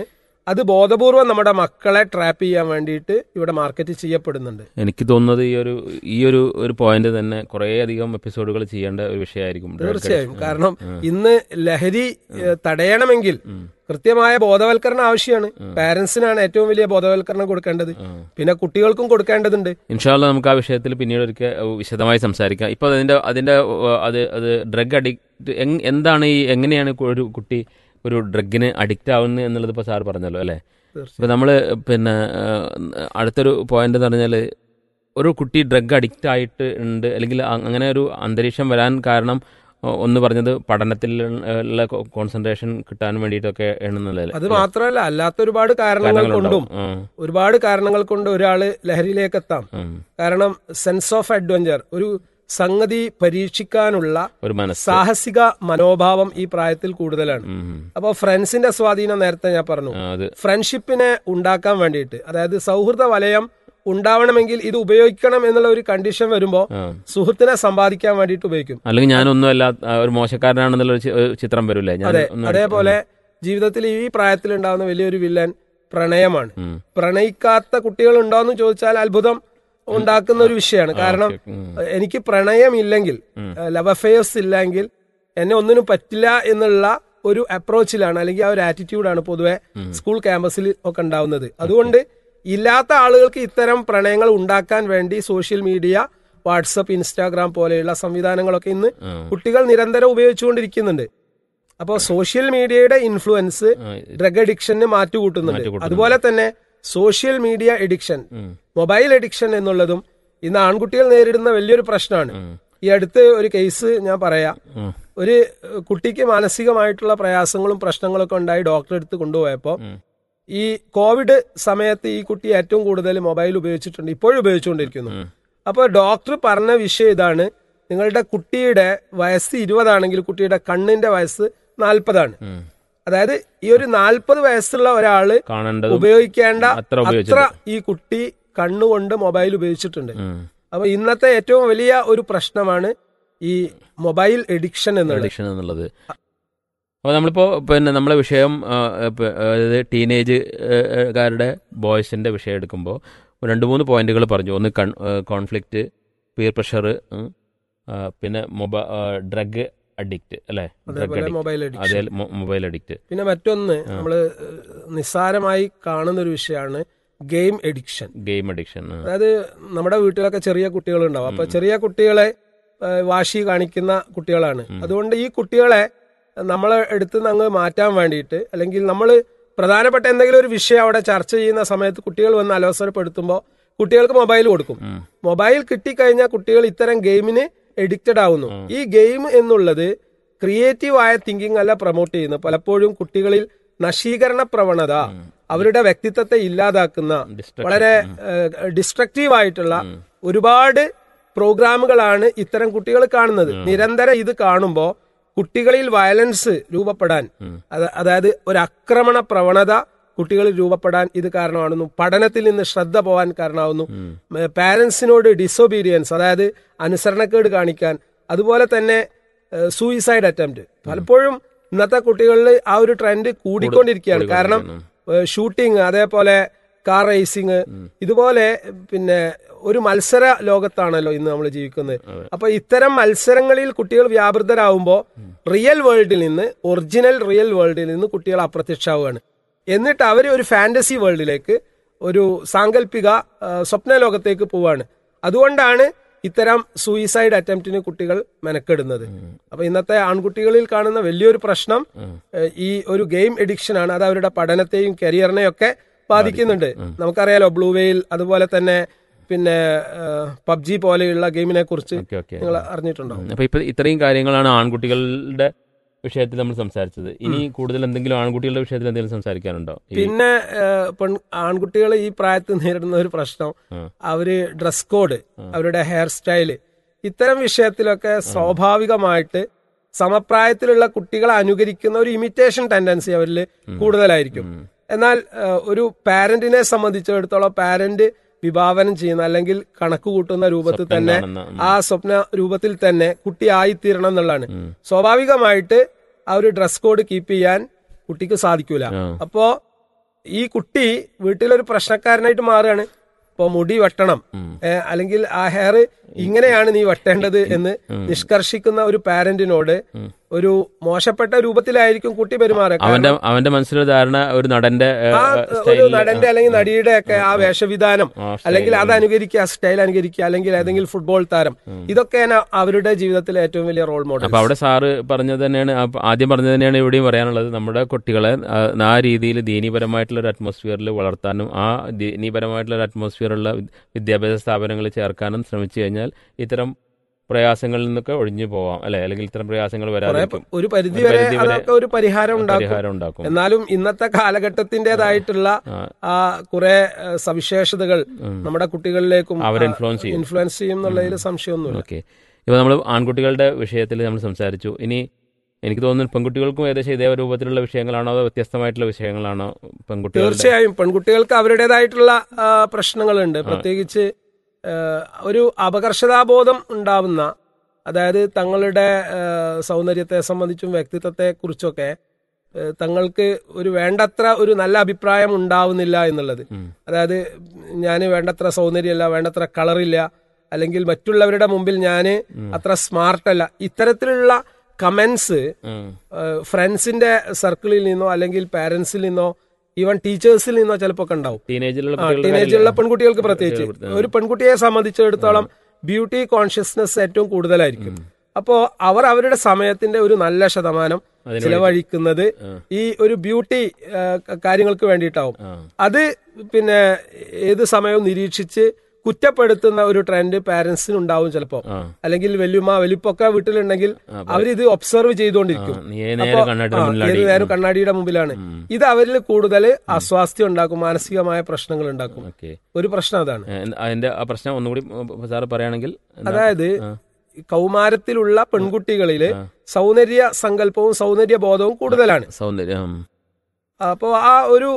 J: അത് ബോധപൂർവം നമ്മുടെ മക്കളെ ട്രാപ്പ് ചെയ്യാൻ വേണ്ടിയിട്ട് ഇവിടെ മാർക്കറ്റ് ചെയ്യപ്പെടുന്നുണ്ട്.
D: എനിക്ക് തോന്നുന്നത് ഈ ഒരു ഈ ഒരു ഒരു പോയിന്റ് തന്നെ കുറേ അധികം എപ്പിസോഡുകൾ ചെയ്യേണ്ട ഒരു വിഷയമായിരിക്കും.
J: തീർച്ചയായും. കാരണം ഇന്ന് ലഹരി തടയണമെങ്കിൽ കൃത്യമായ ബോധവൽക്കരണം ആവശ്യമാണ്. പാരന്റ്സിനാണ് ഏറ്റവും വലിയ ബോധവൽക്കരണം കൊടുക്കേണ്ടത്, പിന്നെ കുട്ടികൾക്കും കൊടുക്കേണ്ടതുണ്ട്.
D: ഇൻഷാ അല്ലാഹ് നമുക്ക് ആ വിഷയത്തിൽ പിന്നീട് ഒരിക്കൽ വിശദമായി സംസാരിക്കാം. ഇപ്പൊ അതിന്റെ അതിന്റെ അത് അത് ഡ്രഗ് അഡിക്റ്റ് എന്താണ്, ഈ എങ്ങനെയാണ് ഒരു കുട്ടി ഒരു ഡ്രഗിന് അഡിക്റ്റ് ആവുന്നത് എന്നുള്ളത് ഇപ്പോൾ സാർ പറഞ്ഞല്ലോ അല്ലേ. ഇപ്പം നമ്മൾ പിന്നെ അടുത്തൊരു പോയിന്റ് എന്ന് പറഞ്ഞാൽ ഒരു കുട്ടി ഡ്രഗ് അഡിക്റ്റ് ആയിട്ട് ഉണ്ട് അല്ലെങ്കിൽ അങ്ങനെ ഒരു അന്തരീക്ഷം വരാൻ കാരണം ഒന്ന് പറഞ്ഞത് പഠനത്തിൽ ഉള്ള കോൺസെൻട്രേഷൻ കിട്ടാൻ വേണ്ടിയിട്ടൊക്കെ എന്നുള്ളത്.
J: അത് മാത്രമല്ല, അല്ലാത്ത ഒരുപാട് കാരണങ്ങൾ കൊണ്ടും ഒരുപാട് കാരണങ്ങൾ കൊണ്ട് ഒരാള് ലഹരിയിലേക്ക് എത്താം. കാരണം സെൻസ് ഓഫ് അഡ്വഞ്ചർ, ഒരു സംഗതി പരീക്ഷിക്കാനുള്ള ഒരു സാഹസിക മനോഭാവം ഈ പ്രായത്തിൽ കൂടുതലാണ്. അപ്പോൾ ഫ്രണ്ട്സിന്റെ സ്വാധീനം നേരത്തെ ഞാൻ പറഞ്ഞു. ഫ്രണ്ട്ഷിപ്പിനെ ഉണ്ടാക്കാൻ വേണ്ടിയിട്ട്, അതായത് സൗഹൃദ വലയം ഉണ്ടാവണമെങ്കിൽ ഇത് ഉപയോഗിക്കണം എന്നുള്ള ഒരു കണ്ടീഷൻ വരുമ്പോ സുഹൃത്തിനെ സമ്പാദിക്കാൻ വേണ്ടിയിട്ട് ഉപയോഗിക്കും.
D: അല്ലെങ്കിൽ ഞാനൊന്നും അല്ല ഒരു മോശക്കാരനാണെന്നുള്ള ചിത്രം വരില്ലേ.
J: അതെ, അതേപോലെ ജീവിതത്തിൽ ഈ പ്രായത്തിൽ ഉണ്ടാകുന്ന വലിയൊരു വില്ലൻ പ്രണയമാണ്. പ്രണയിക്കാത്ത കുട്ടികൾ ഉണ്ടോ എന്ന് ചോദിച്ചാൽ അത്ഭുതം ഉണ്ടാക്കുന്ന ഒരു വിഷയമാണ്. കാരണം എനിക്ക് പ്രണയമില്ലെങ്കിൽ, ലവ് അഫെയർസ് ഇല്ലെങ്കിൽ എന്നെ ഒന്നിനും പറ്റില്ല എന്നുള്ള ഒരു അപ്രോച്ചിലാണ്, അല്ലെങ്കിൽ ആ ഒരു ആറ്റിറ്റ്യൂഡാണ് പൊതുവെ സ്കൂൾ ക്യാമ്പസിൽ ഒക്കെ ഉണ്ടാവുന്നത്. അതുകൊണ്ട് ഇല്ലാത്ത ആളുകൾക്ക് ഇത്തരം പ്രണയങ്ങൾ ഉണ്ടാക്കാൻ വേണ്ടി സോഷ്യൽ മീഡിയ, വാട്സപ്പ്, ഇൻസ്റ്റാഗ്രാം പോലെയുള്ള സംവിധാനങ്ങളൊക്കെ ഇന്ന് കുട്ടികൾ നിരന്തരം ഉപയോഗിച്ചുകൊണ്ടിരിക്കുന്നുണ്ട്. അപ്പോൾ സോഷ്യൽ മീഡിയയുടെ ഇൻഫ്ലുവൻസ് ഡ്രഗ് അഡിക്ഷന് മാറ്റുകൂട്ടുന്നുണ്ട്. അതുപോലെ തന്നെ social media addiction, mobile addiction എന്നുള്ളതും ഇന്ന് ആൺകുട്ടികൾ നേരിടുന്ന വലിയൊരു പ്രശ്നമാണ്. ഈ അടുത്ത് ഒരു കേസ് ഞാൻ പറയാം. ഒരു കുട്ടിക്ക് മാനസികമായിട്ടുള്ള പ്രയാസങ്ങളും പ്രശ്നങ്ങളൊക്കെ ഉണ്ടായി ഡോക്ടറെ അടുത്ത് കൊണ്ടുപോയപ്പോൾ ഈ കോവിഡ് സമയത്ത് ഈ കുട്ടി ഏറ്റവും കൂടുതൽ മൊബൈൽ ഉപയോഗിച്ചിട്ടുണ്ട്, ഇപ്പോഴും ഉപയോഗിച്ചുകൊണ്ടിരിക്കുന്നു. അപ്പോൾ ഡോക്ടർ പറഞ്ഞ വിഷയം ഇതാണ്: നിങ്ങളുടെ കുട്ടിയുടെ വയസ്സ് ഇരുപതാണെങ്കിൽ കുട്ടിയുടെ കണ്ണിന്റെ വയസ്സ് നാൽപ്പതാണ്. അതായത് ഈ ഒരു നാൽപ്പത് വയസ്സുള്ള ഒരാള് ഉപയോഗിക്കേണ്ട അത്ര ഈ കുട്ടി കണ്ണുകൊണ്ട് മൊബൈൽ ഉപയോഗിച്ചിട്ടുണ്ട്. അപ്പൊ ഇന്നത്തെ ഏറ്റവും വലിയ ഒരു പ്രശ്നമാണ് ഈ മൊബൈൽ എഡിക്ഷൻ
D: എന്നുള്ളത്. അപ്പോൾ നമ്മളിപ്പോ പിന്നെ നമ്മളെ വിഷയം അതായത് ടീനേജുകാരുടെ ബോയ്സിന്റെ വിഷയം എടുക്കുമ്പോൾ രണ്ട് മൂന്ന് പോയിന്റുകൾ പറഞ്ഞു. ഒന്ന് കോൺഫ്ലിക്റ്റ്, പിയർ പ്രഷർ, പിന്നെ മൊബൈൽ ഡ്രഗ് അഡിക്റ്റ് അല്ലെ,
J: മൊബൈൽ
D: മൊബൈൽ അഡിക്റ്റ്.
J: പിന്നെ മറ്റൊന്ന് നമ്മള് നിസ്സാരമായി കാണുന്ന ഒരു വിഷയമാണ് ഗെയിം എഡിക്ഷൻ.
D: ഗെയിം അഡിക്ഷൻ
J: അതായത് നമ്മുടെ വീട്ടിലൊക്കെ ചെറിയ കുട്ടികളുണ്ടാവും. അപ്പൊ ചെറിയ കുട്ടികളെ വാശി കാണിക്കുന്ന കുട്ടികളാണ്. അതുകൊണ്ട് ഈ കുട്ടികളെ നമ്മളെ എടുത്ത് അങ്ങ് മാറ്റാൻ വേണ്ടിയിട്ട്, അല്ലെങ്കിൽ നമ്മൾ പ്രധാനപ്പെട്ട എന്തെങ്കിലും ഒരു വിഷയം അവിടെ ചർച്ച ചെയ്യുന്ന സമയത്ത് കുട്ടികൾ വന്ന് അലോസരപ്പെടുത്തുമ്പോൾ കുട്ടികൾക്ക് മൊബൈൽ കൊടുക്കും. മൊബൈൽ കിട്ടിക്കഴിഞ്ഞാൽ കുട്ടികൾ ഇത്തരം ഗെയിമിന് എഡിക്റ്റഡ് ആവുന്നു. ഈ ഗെയിം എന്നുള്ളത് ക്രിയേറ്റീവ് ആയ തിങ്കിങ് അല്ല പ്രൊമോട്ട് ചെയ്യുന്നത്. പലപ്പോഴും കുട്ടികളിൽ നശീകരണ പ്രവണത, അവരുടെ വ്യക്തിത്വത്തെ ഇല്ലാതാക്കുന്ന വളരെ ഡിസ്ട്രക്റ്റീവ് ആയിട്ടുള്ള ഒരുപാട് പ്രോഗ്രാമുകളാണ് ഇത്തരം കുട്ടികൾ കാണുന്നത്. നിരന്തരം ഇത് കാണുമ്പോൾ കുട്ടികളിൽ വയലൻസ് രൂപപ്പെടാൻ, അതായത് ഒരു ആക്രമണ പ്രവണത കുട്ടികളിൽ രൂപപ്പെടാൻ ഇത് കാരണമാകുന്നു. പഠനത്തിൽ നിന്ന് ശ്രദ്ധ പോകാൻ കാരണമാകുന്നു. പാരന്റ്സിനോട് ഡിസൊബീഡിയൻസ്, അതായത് അനുസരണക്കേട് കാണിക്കാൻ, അതുപോലെ തന്നെ സൂയിസൈഡ് അറ്റംപ്റ്റ്. പലപ്പോഴും ഇന്നത്തെ കുട്ടികളിൽ ആ ഒരു ട്രെൻഡ് കൂടിക്കൊണ്ടിരിക്കുകയാണ്. കാരണം ഷൂട്ടിങ്, അതേപോലെ കാർ റേസിങ്, ഇതുപോലെ പിന്നെ ഒരു മത്സര ലോകത്താണല്ലോ ഇന്ന് നമ്മൾ ജീവിക്കുന്നത്. അപ്പൊ ഇത്തരം മത്സരങ്ങളിൽ കുട്ടികൾ വ്യാപൃതരാകുമ്പോൾ റിയൽ വേൾഡിൽ നിന്ന്, ഒറിജിനൽ റിയൽ വേൾഡിൽ നിന്ന് കുട്ടികൾ അപ്രത്യക്ഷമാവുകയാണ്. എന്നിട്ട് അവർ ഒരു ഫാന്റസി വേൾഡിലേക്ക്, ഒരു സാങ്കല്പിക സ്വപ്ന ലോകത്തേക്ക് പോവാണ്. അതുകൊണ്ടാണ് ഇത്തരം സൂയിസൈഡ് അറ്റംപ്റ്റിന് കുട്ടികൾ മെനക്കെടുന്നത്. അപ്പൊ ഇന്നത്തെ ആൺകുട്ടികളിൽ കാണുന്ന വലിയൊരു പ്രശ്നം ഈ ഒരു ഗെയിം എഡിക്ഷൻ ആണ്. അത് അവരുടെ പഠനത്തെയും കരിയറിനെയും ഒക്കെ ബാധിക്കുന്നുണ്ട്. നമുക്കറിയാലോ ബ്ലൂ വെയിൽ, അതുപോലെ തന്നെ പിന്നെ പബ്ജി പോലെയുള്ള ഗെയിമിനെ കുറിച്ച് നിങ്ങൾ അറിഞ്ഞിട്ടുണ്ടോ?
D: അപ്പൊ ഇപ്പൊ ഇത്രയും കാര്യങ്ങളാണ് ആൺകുട്ടികളുടെ വിഷയത്തിൽ നമ്മൾ സംസാരിച്ചത്. ഇനി കൂടുതൽ എന്തെങ്കിലും ആൺകുട്ടികളുടെ വിഷയത്തിൽ എന്തെങ്കിലും സംസാരിക്കാനുണ്ടോ?
J: പിന്നെ ആൺകുട്ടികൾ ഈ പ്രായത്തിൽ നേരിടുന്ന ഒരു പ്രശ്നം, അവര് ഡ്രസ് കോഡ്, അവരുടെ ഹെയർ സ്റ്റൈല്, ഇത്തരം വിഷയത്തിലൊക്കെ സ്വാഭാവികമായിട്ട് സമപ്രായത്തിലുള്ള കുട്ടികളെ അനുകരിക്കുന്ന ഒരു ഇമിറ്റേഷൻ ടെൻഡൻസി അവരിൽ കൂടുതലായിരിക്കും. എന്നാൽ ഒരു പാരന്റിനെ സംബന്ധിച്ചിടത്തോളം പാരന്റ് വിഭാവനം ചെയ്യുന്ന, അല്ലെങ്കിൽ കണക്ക് കൂട്ടുന്ന രൂപത്തിൽ തന്നെ, ആ സ്വപ്ന രൂപത്തിൽ തന്നെ കുട്ടി ആയിത്തീരണം എന്നുള്ളതാണ്. സ്വാഭാവികമായിട്ട് ആ ഒരു ഡ്രസ് കോഡ് കീപ്പ് ചെയ്യാൻ കുട്ടിക്ക് സാധിക്കൂല. അപ്പോ ഈ കുട്ടി വീട്ടിലൊരു പ്രശ്നക്കാരനായിട്ട് മാറുകയാണ്. ഇപ്പോൾ മുടി വെട്ടണം, അല്ലെങ്കിൽ ആ ഹെയർ ഇങ്ങനെയാണ് നീ വെട്ടേണ്ടത് എന്ന് നിഷ്കർഷിക്കുന്ന ഒരു പാരന്റിനോട് ഒരു മോശപ്പെട്ട രൂപത്തിലായിരിക്കും കുട്ടി പെരുമാറുക.
D: അവന്റെ അവന്റെ മനസ്സിലൊരു ധാരണ ഒരു നടന്റെ
J: ഒരു നടന്റെ അല്ലെങ്കിൽ നടിയുടെ ഒക്കെ ആ വേഷവിധാനം, അല്ലെങ്കിൽ അത് അനുകരിക്കുക, സ്റ്റൈൽ അനുകരിക്കുക, അല്ലെങ്കിൽ ഏതെങ്കിലും ഫുട്ബോൾ താരം, ഇതൊക്കെയാണ് അവരുടെ ജീവിതത്തിലെ ഏറ്റവും വലിയ റോൾ മോഡൽ.
D: അപ്പൊ അവിടെ സാറ് പറഞ്ഞത് തന്നെയാണ്, ആദ്യം പറഞ്ഞത് തന്നെയാണ് ഇവിടെയും പറയാനുള്ളത്. നമ്മുടെ കുട്ടികളെ ആ രീതിയിൽ ദീനീപരമായിട്ടുള്ള ഒരു അറ്റ്മോസ്ഫിയറിൽ വളർത്താനും ആ ദീനീപരമായിട്ടുള്ള ഒരു അറ്റ്മോസ്ഫിയറുള്ള വിദ്യാഭ്യാസ സ്ഥാപനങ്ങളിൽ ചേർക്കാനും ശ്രമിച്ചു കഴിഞ്ഞാൽ ഇത്തരം പ്രയാസങ്ങളിൽ നിന്നൊക്കെ ഒഴിഞ്ഞു പോവാം, അല്ലെ? അല്ലെങ്കിൽ ഇത്തരം പ്രയാസങ്ങൾ വരാതെ
J: ഒരു പരിധി വരെ അതൊക്കെ ഒരു പരിഹാരം ഉണ്ടാക്കും. എന്നാലും ഇന്നത്തെ കാലഘട്ടത്തിൻ്റെതായിട്ടുള്ള ആ കുറെ സവിശേഷതകൾ നമ്മുടെ കുട്ടികളിലേക്കും
D: അവർ ഇൻഫ്ലുവൻസ് ചെയ്യും
J: ഇൻഫ്ലുവൻസ് ചെയ്യും എന്നുള്ളതിൽ സംശയമൊന്നുമില്ല.
D: ഓക്കെ, ഇപ്പോൾ നമ്മൾ ആൺകുട്ടികളുടെ വിഷയത്തിൽ നമ്മൾ സംസാരിച്ചു. ഇനി എനിക്ക് തോന്നുന്നു പെൺകുട്ടികൾക്കും ഏകദേശം ഇതേ രൂപത്തിലുള്ള വിഷയങ്ങളാണോ അതോ വ്യത്യസ്തമായിട്ടുള്ള വിഷയങ്ങളാണോ പെൺകുട്ടികൾ?
J: തീർച്ചയായും പെൺകുട്ടികൾക്ക് അവരുടേതായിട്ടുള്ള പ്രശ്നങ്ങളുണ്ട്. പ്രത്യേകിച്ച് ഒരു അപകർഷതാബോധം ഉണ്ടാവുന്ന, അതായത് തങ്ങളുടെ സൗന്ദര്യത്തെ സംബന്ധിച്ചും വ്യക്തിത്വത്തെ കുറിച്ചൊക്കെ തങ്ങൾക്ക് ഒരു വേണ്ടത്ര ഒരു നല്ല അഭിപ്രായം ഉണ്ടാവുന്നില്ല എന്നുള്ളത്. അതായത് ഞാൻ വേണ്ടത്ര സൗന്ദര്യമല്ല, വേണ്ടത്ര കളറില്ല, അല്ലെങ്കിൽ മറ്റുള്ളവരുടെ മുമ്പിൽ ഞാൻ അത്ര സ്മാർട്ടല്ല, ഇത്തരത്തിലുള്ള കമന്റ്സ് ഫ്രണ്ട്സിന്റെ സർക്കിളിൽ നിന്നോ അല്ലെങ്കിൽ പാരന്റ്സിൽ നിന്നോ ഈവൻ ടീച്ചേഴ്സിൽ നിന്നോ ചിലപ്പോൾ ഉണ്ടാവും. ടീനേജിലുള്ള പെൺകുട്ടികൾക്ക് പ്രത്യേകിച്ച് ഒരു പെൺകുട്ടിയെ സംബന്ധിച്ചിടത്തോളം ബ്യൂട്ടി കോൺഷ്യസ്നെസ് ഏറ്റവും കൂടുതലായിരിക്കും. അപ്പോ അവർ അവരുടെ സമയത്തിന്റെ ഒരു നല്ല ശതമാനം ചിലവഴിക്കുന്നത് ഈ ഒരു ബ്യൂട്ടി കാര്യങ്ങൾക്ക് വേണ്ടിയിട്ടാവും. അത് പിന്നെ ഏത് സമയവും നിരീക്ഷിച്ച് കുറ്റപ്പെടുത്തുന്ന ഒരു ട്രെൻഡ് പാരന്റ്സിന് ഉണ്ടാവും ചിലപ്പോ, അല്ലെങ്കിൽ വല്യമ്മ വലിപ്പൊക്കെ വീട്ടിലുണ്ടെങ്കിൽ അവരിത് ഒബ്സർവ് ചെയ്തുകൊണ്ടിരിക്കും. അപ്പൊ ഏത് നേരം കണ്ണാടിയുടെ മുമ്പിലാണ്. ഇത് അവരിൽ കൂടുതൽ അസ്വാസ്ഥ്യം ഉണ്ടാക്കും, മാനസികമായ പ്രശ്നങ്ങൾ ഉണ്ടാക്കും. ഒരു പ്രശ്നം അതാണ്.
D: അതിന്റെ ആ പ്രശ്നം ഒന്നുകൂടി സാറ് പറയുകയാണെങ്കിൽ,
J: അതായത് കൗമാരത്തിലുള്ള പെൺകുട്ടികളില് സൗന്ദര്യ സങ്കല്പവും സൗന്ദര്യ ബോധവും കൂടുതലാണ്.
D: സൗന്ദര്യം
J: അപ്പോ ആ ഒരു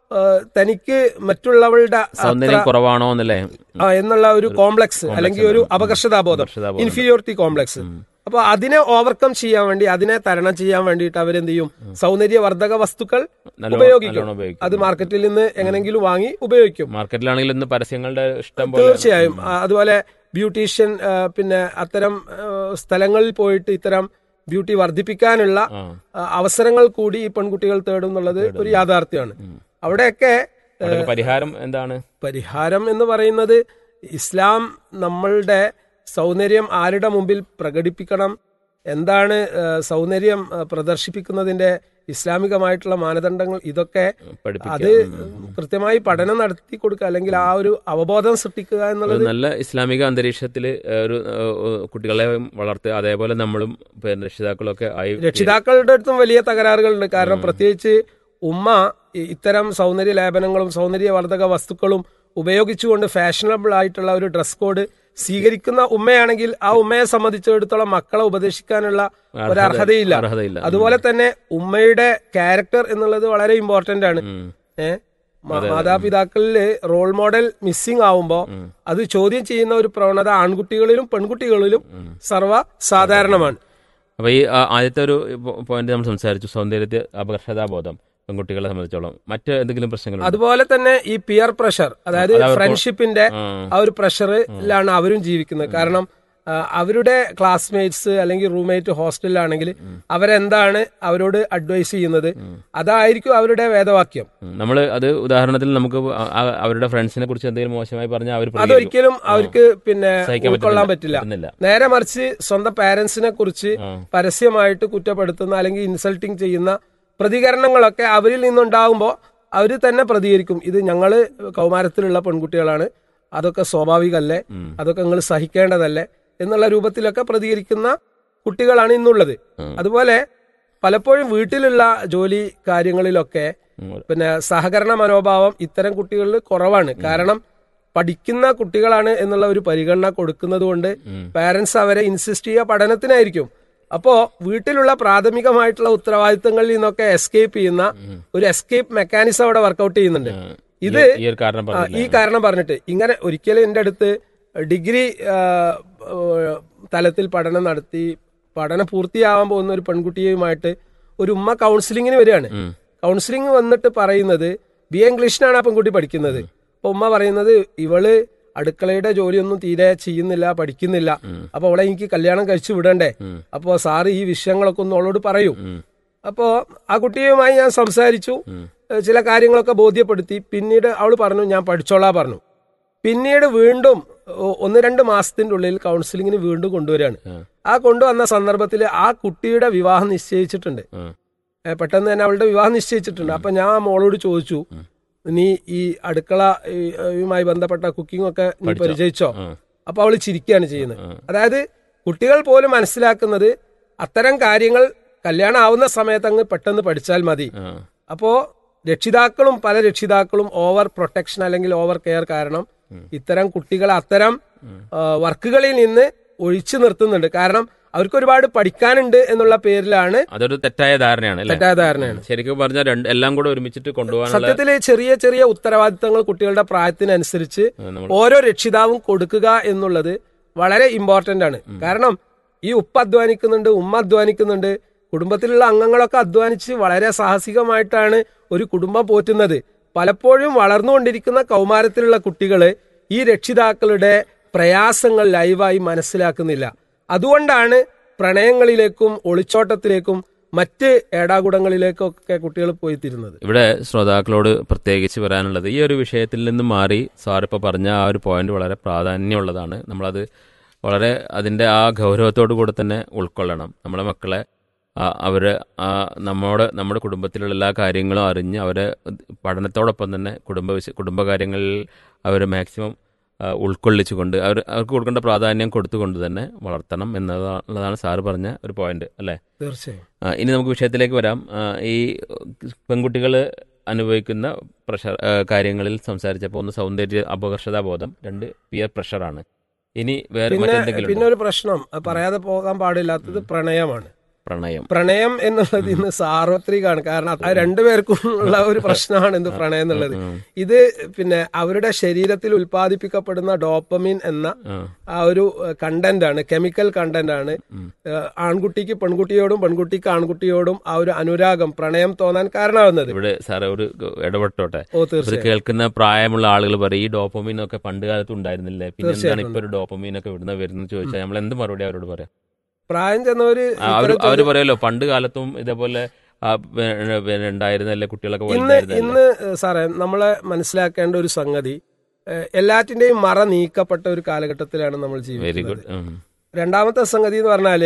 J: തനിക്ക് മറ്റുള്ളവരുടെ
D: സൗന്ദര്യം കുറവാണോ എന്നല്ലേ
J: എന്നുള്ള ഒരു കോംപ്ലക്സ്, അല്ലെങ്കിൽ ഒരു അപകർഷതാബോധം, ഇൻഫീരിയോറിറ്റി കോംപ്ലക്സ്. അപ്പൊ അതിനെ ഓവർകം ചെയ്യാൻ വേണ്ടി, അതിനെ തരണം ചെയ്യാൻ വേണ്ടിയിട്ട് അവരെന്ത് ചെയ്യും? സൗന്ദര്യവർദ്ധക വസ്തുക്കൾ ഉപയോഗിക്കും. അത് മാർക്കറ്റിൽ നിന്ന് എങ്ങനെങ്കിലും വാങ്ങി ഉപയോഗിക്കും.
D: മാർക്കറ്റിലാണെങ്കിൽ ഇന്ന് പരസ്യങ്ങളുടെ ഇഷ്ടം
J: തീർച്ചയായും. അതുപോലെ ബ്യൂട്ടീഷ്യൻ, പിന്നെ അത്തരം സ്ഥലങ്ങളിൽ പോയിട്ട് ഇത്തരം ബ്യൂട്ടി വർദ്ധിപ്പിക്കാനുള്ള അവസരങ്ങൾ കൂടി ഈ പെൺകുട്ടികൾ തേടും എന്നുള്ളത് ഒരു യാഥാർത്ഥ്യമാണ്. അവിടെയൊക്കെ
D: പരിഹാരം എന്താണ്?
J: പരിഹാരം എന്ന് പറയുന്നത്, ഇസ്ലാം നമ്മളുടെ സൗന്ദര്യം ആരുടെ മുമ്പിൽ പ്രകടിപ്പിക്കണം, എന്താണ് സൗന്ദര്യം പ്രദർശിപ്പിക്കുന്നതിന്റെ ഇസ്ലാമികമായിട്ടുള്ള മാനദണ്ഡങ്ങൾ, ഇതൊക്കെ അത് കൃത്യമായി പഠനം നടത്തി കൊടുക്കുക, അല്ലെങ്കിൽ ആ ഒരു അവബോധം സൃഷ്ടിക്കുക എന്നുള്ളത്
D: നല്ല ഇസ്ലാമിക അന്തരീക്ഷത്തിൽ ഒരു കുട്ടികളെ വളർത്തുക. അതേപോലെ നമ്മളും രക്ഷിതാക്കളൊക്കെ ആയി
J: രക്ഷിതാക്കളുടെ അടുത്തും വലിയ തകരാറുകളുണ്ട്. കാരണം പ്രത്യേകിച്ച് ഉമ്മ ഇത്തരം സൗന്ദര്യ ലേപനങ്ങളും സൗന്ദര്യവർദ്ധക വസ്തുക്കളും ഉപയോഗിച്ചുകൊണ്ട് ഫാഷനബിൾ ആയിട്ടുള്ള ഒരു ഡ്രസ് കോഡ് സ്വീകരിക്കുന്ന ഉമ്മയാണെങ്കിൽ ആ ഉമ്മയെ സംബന്ധിച്ചിടത്തോളം മക്കളെ ഉപദേശിക്കാനുള്ള ഒരു അർഹതയില്ല. അതുപോലെ തന്നെ ഉമ്മയുടെ ക്യാരക്ടർ എന്നുള്ളത് വളരെ ഇമ്പോർട്ടന്റ് ആണ്. ഏഹ് മാതാപിതാക്കളില് റോൾ മോഡൽ മിസ്സിംഗ് ആവുമ്പോ അത് ചോദ്യം ചെയ്യുന്ന ഒരു പ്രവണത ആൺകുട്ടികളിലും പെൺകുട്ടികളിലും സർവ്വ സാധാരണമാണ്.
D: അപ്പൊ ഈ ആദ്യത്തെ ഒരു പോയിന്റ് നമ്മൾ സംസാരിച്ചു, സൗന്ദര്യത്തെ അപകർഷതാബോധം പെൺകുട്ടികളെ സംബന്ധിച്ചോളം. മറ്റ് എന്തെങ്കിലും പ്രശ്നങ്ങൾ?
J: അതുപോലെ തന്നെ ഈ പിയർ പ്രഷർ, അതായത് ഫ്രണ്ട്ഷിപ്പിന്റെ ആ ഒരു പ്രഷറിലാണ് അവരും ജീവിക്കുന്നത്. കാരണം അവരുടെ ക്ലാസ്മേറ്റ്സ് അല്ലെങ്കിൽ റൂംമേറ്റ് ഹോസ്റ്റലിലാണെങ്കിൽ അവരെന്താണ് അവരോട് അഡ്വൈസ് ചെയ്യുന്നത്, അതായിരിക്കും അവരുടെ വേദവാക്യം.
D: നമ്മൾ അത് ഉദാഹരണത്തിൽ നമുക്ക് അവരുടെ ഫ്രണ്ട്സിനെ കുറിച്ച് എന്തെങ്കിലും മോശമായി പറഞ്ഞാൽ അവർ
J: അതൊരിക്കലും അവർക്ക് പിന്നെ ഉൾക്കൊള്ളാൻ പറ്റില്ല. നേരെ മറിച്ച് സ്വന്തം പാരന്റ്സിനെ കുറിച്ച് പരസ്യമായിട്ട് കുറ്റപ്പെടുത്തുന്ന അല്ലെങ്കിൽ ഇൻസൾട്ടിങ് ചെയ്യുന്ന പ്രതികരണങ്ങളൊക്കെ അവരിൽ നിന്നുണ്ടാകുമ്പോൾ അവർ തന്നെ പ്രതികരിക്കും. ഇത് ഞങ്ങള് കൗമാരത്തിലുള്ള പെൺകുട്ടികളാണ്, അതൊക്കെ സ്വാഭാവികമല്ലേ, അതൊക്കെ നിങ്ങൾ സഹിക്കേണ്ടതല്ലേ എന്നുള്ള രൂപത്തിലൊക്കെ പ്രതികരിക്കുന്ന കുട്ടികളാണ് ഇന്നുള്ളത്. അതുപോലെ പലപ്പോഴും വീട്ടിലുള്ള ജോലി കാര്യങ്ങളിലൊക്കെ പിന്നെ സഹകരണ മനോഭാവം ഇത്തരം കുട്ടികളിൽ കുറവാണ്. കാരണം പഠിക്കുന്ന കുട്ടികളാണ് എന്നുള്ള ഒരു പരിഗണന കൊടുക്കുന്നത് കൊണ്ട് പാരന്റ്സ് അവരെ ഇൻസിസ്റ്റ് ചെയ്യുക പഠനത്തിനായിരിക്കും. അപ്പോ വീട്ടിലുള്ള പ്രാഥമികമായിട്ടുള്ള ഉത്തരവാദിത്തങ്ങളിൽ നിന്നൊക്കെ എസ്കേപ്പ് ചെയ്യുന്ന ഒരു എസ്കേപ്പ് മെക്കാനിസം അവിടെ വർക്കൗട്ട് ചെയ്യുന്നുണ്ട്. ഇത് ഈ കാരണം പറഞ്ഞിട്ട് ഇങ്ങനെ ഒരിക്കലും എൻ്റെ അടുത്ത് ഡിഗ്രി തലത്തിൽ പഠനം നടത്തി പഠനം പൂർത്തിയാവാൻ പോകുന്ന ഒരു പെൺകുട്ടിയുമായിട്ട് ഒരു ഉമ്മ കൗൺസിലിങ്ങിന് വരികയാണ്. കൗൺസിലിംഗ് വന്നിട്ട് പറയുന്നത് ബി എ ഇംഗ്ലീഷിനാണ് ആ പെൺകുട്ടി പഠിക്കുന്നത്. അപ്പൊ ഉമ്മ പറയുന്നത് ഇവള് അടുക്കളയുടെ ജോലിയൊന്നും തീരെ ചെയ്യുന്നില്ല, പഠിക്കുന്നില്ല, അപ്പൊ അവളെ എനിക്ക് കല്യാണം കഴിച്ചു വിടണ്ടേ, അപ്പോ സാറ് ഈ വിഷയങ്ങളൊക്കെ ഒന്ന് അവളോട് പറയൂ. അപ്പോ ആ കുട്ടിയുമായി ഞാൻ സംസാരിച്ചു, ചില കാര്യങ്ങളൊക്കെ ബോധ്യപ്പെടുത്തി. പിന്നീട് അവൾ പറഞ്ഞു ഞാൻ പഠിച്ചോളാ പറഞ്ഞു. പിന്നീട് വീണ്ടും ഒന്ന് രണ്ട് മാസത്തിന്റെ ഉള്ളിൽ കൗൺസിലിങ്ങിന് വീണ്ടും കൊണ്ടുവരികയാണ്. ആ കൊണ്ടുവന്ന സന്ദർഭത്തിൽ ആ കുട്ടിയുടെ വിവാഹം നിശ്ചയിച്ചിട്ടുണ്ട്. പെട്ടെന്ന് തന്നെ അവളുടെ വിവാഹം നിശ്ചയിച്ചിട്ടുണ്ട്. അപ്പൊ ഞാൻ മോളോട് ചോദിച്ചു, നീ ഈ അടുക്കളയുമായി ബന്ധപ്പെട്ട കുക്കിംഗ് ഒക്കെ നീ പരിചയിച്ചോ? അപ്പൊ അവള് ചിരിക്കുകയാണ് ചെയ്യുന്നത്. അതായത് കുട്ടികൾ പോലും മനസ്സിലാക്കുന്നത് അത്തരം കാര്യങ്ങൾ കല്യാണം ആവുന്ന സമയത്ത് അങ്ങ് പെട്ടെന്ന് പഠിച്ചാൽ മതി. അപ്പോ രക്ഷിതാക്കളും പല രക്ഷിതാക്കളും ഓവർ പ്രൊട്ടക്ഷൻ അല്ലെങ്കിൽ ഓവർ കെയർ കാരണം ഇത്തരം കുട്ടികളെ അത്തരം വർക്കുകളിൽ നിന്ന് ഒഴിച്ചു നിർത്തുന്നുണ്ട്. കാരണം അവർക്ക് ഒരുപാട് പഠിക്കാനുണ്ട് എന്നുള്ള പേരിലാണ്.
D: അതൊരു തെറ്റായ ധാരണയാണ്.
J: തെറ്റായ ധാരണയാണ്.
D: ശരിക്കും പറഞ്ഞാൽ എല്ലാം കൂടെ ഒരുമിച്ചിട്ട് കൊണ്ടുപോകാൻ
J: സത്യത്തില് ചെറിയ ചെറിയ ഉത്തരവാദിത്തങ്ങൾ കുട്ടികളുടെ പ്രായത്തിനനുസരിച്ച് ഓരോ രക്ഷിതാവും കൊടുക്കുക എന്നുള്ളത് വളരെ ഇമ്പോർട്ടന്റ് ആണ്. കാരണം ഈ ഉപ്പ അധ്വാനിക്കുന്നുണ്ട്, ഉമ്മ അധ്വാനിക്കുന്നുണ്ട്, കുടുംബത്തിലുള്ള അംഗങ്ങളൊക്കെ അധ്വാനിച്ച് വളരെ സാഹസികമായിട്ടാണ് ഒരു കുടുംബം പോറ്റുന്നത്. പലപ്പോഴും വളർന്നുകൊണ്ടിരിക്കുന്ന കൗമാരത്തിലുള്ള കുട്ടികള് ഈ രക്ഷിതാക്കളുടെ പ്രയാസങ്ങൾ ലൈവായി മനസ്സിലാക്കുന്നില്ല. അതുകൊണ്ടാണ് പ്രണയങ്ങളിലേക്കും ഒളിച്ചോട്ടത്തിലേക്കും മറ്റ് ഏടാകുടങ്ങളിലേക്കൊക്കെ കുട്ടികൾ പോയി തീരുന്നത്.
D: ഇവിടെ ശ്രോതാക്കളോട് പ്രത്യേകിച്ച് പറയാനുള്ളത്, ഈ ഒരു വിഷയത്തിൽ നിന്ന് മാറി സാറിപ്പോൾ പറഞ്ഞ ആ ഒരു പോയിന്റ് വളരെ പ്രാധാന്യമുള്ളതാണ്. നമ്മളത് വളരെ അതിൻ്റെ ആ ഗൗരവത്തോടു കൂടെ തന്നെ ഉൾക്കൊള്ളണം. നമ്മളെ മക്കളെ അവർ നമ്മുടെ നമ്മുടെ കുടുംബത്തിലുള്ള എല്ലാ കാര്യങ്ങളും അറിഞ്ഞ് അവരെ പഠനത്തോടൊപ്പം തന്നെ കുടുംബ കുടുംബകാര്യങ്ങളിൽ അവർ മാക്സിമം ഉൾക്കൊള്ളിച്ചുകൊണ്ട് അവർ അവർക്ക് കൊടുക്കേണ്ട പ്രാധാന്യം കൊടുത്തുകൊണ്ട് തന്നെ വളർത്തണം എന്നുള്ളതാണ് സാറ് പറഞ്ഞ ഒരു പോയിന്റ് അല്ലേ?
J: തീർച്ചയായും.
D: ഇനി നമുക്ക് വിഷയത്തിലേക്ക് വരാം. ഈ പെൺകുട്ടികൾ അനുഭവിക്കുന്ന പ്രഷർ കാര്യങ്ങളിൽ സംസാരിച്ചപ്പോൾ ഒന്ന് സൗന്ദര്യ അപകർഷതാബോധം, രണ്ട് പിയർ പ്രഷറാണ്. ഇനി വേറെ
J: പിന്നെ ഒരു പ്രശ്നം പറയാതെ പോകാൻ പാടില്ലാത്തത് പ്രണയമാണ്.
D: പ്രണയം
J: പ്രണയം എന്നുള്ളത് ഇന്ന് സാർവത്രികമാണ്. കാരണം അത് രണ്ടുപേർക്കും ഉള്ള ഒരു പ്രശ്നമാണ് എന്ത് പ്രണയം എന്നുള്ളത്. ഇത് പിന്നെ അവരുടെ ശരീരത്തിൽ ഉൽപ്പാദിപ്പിക്കപ്പെടുന്ന ഡോപ്പമിൻ എന്ന ആ ഒരു കണ്ടന്റ് ആണ്, കെമിക്കൽ കണ്ടന്റ് ആണ്. ആൺകുട്ടിക്ക് പെൺകുട്ടിയോടും പെൺകുട്ടിക്ക് ആൺകുട്ടിയോടും ആ ഒരു അനുരാഗം, പ്രണയം തോന്നാൻ കാരണമാകുന്നത്.
D: ഇവിടെ സാറേ ഒരു ഇടപെട്ടോട്ടെ. കേൾക്കുന്ന പ്രായമുള്ള ആളുകൾ പറയും ഈ ഡോപ്പമിൻ ഒക്കെ പണ്ട് കാലത്ത് ഉണ്ടായിരുന്നില്ലേ, പിന്നെ എന്താണ് ഇപ്പൊ ഒരു ഡോപ്പമിൻ ഒക്കെ ഇവിടുന്ന് വരുന്നത് ചോദിച്ചാൽ നമ്മൾ എന്ത് മറുപടി അവരോട് പറയാം?
J: പ്രായം ചെന്നവര്
D: അവര് പറയല്ലോ പണ്ട് കാലത്തും ഇതേപോലെ ഉണ്ടായിരുന്നല്ലേ കുട്ടികളൊക്കെ.
J: ഇന്ന് ഇന്ന് സാറേ നമ്മളെ മനസ്സിലാക്കേണ്ട ഒരു സംഗതി, എല്ലാറ്റിന്റെയും മറ നീക്കപ്പെട്ട ഒരു കാലഘട്ടത്തിലാണ് നമ്മൾ ജീവിക്കുന്നത്. രണ്ടാമത്തെ സംഗതി എന്ന് പറഞ്ഞാല്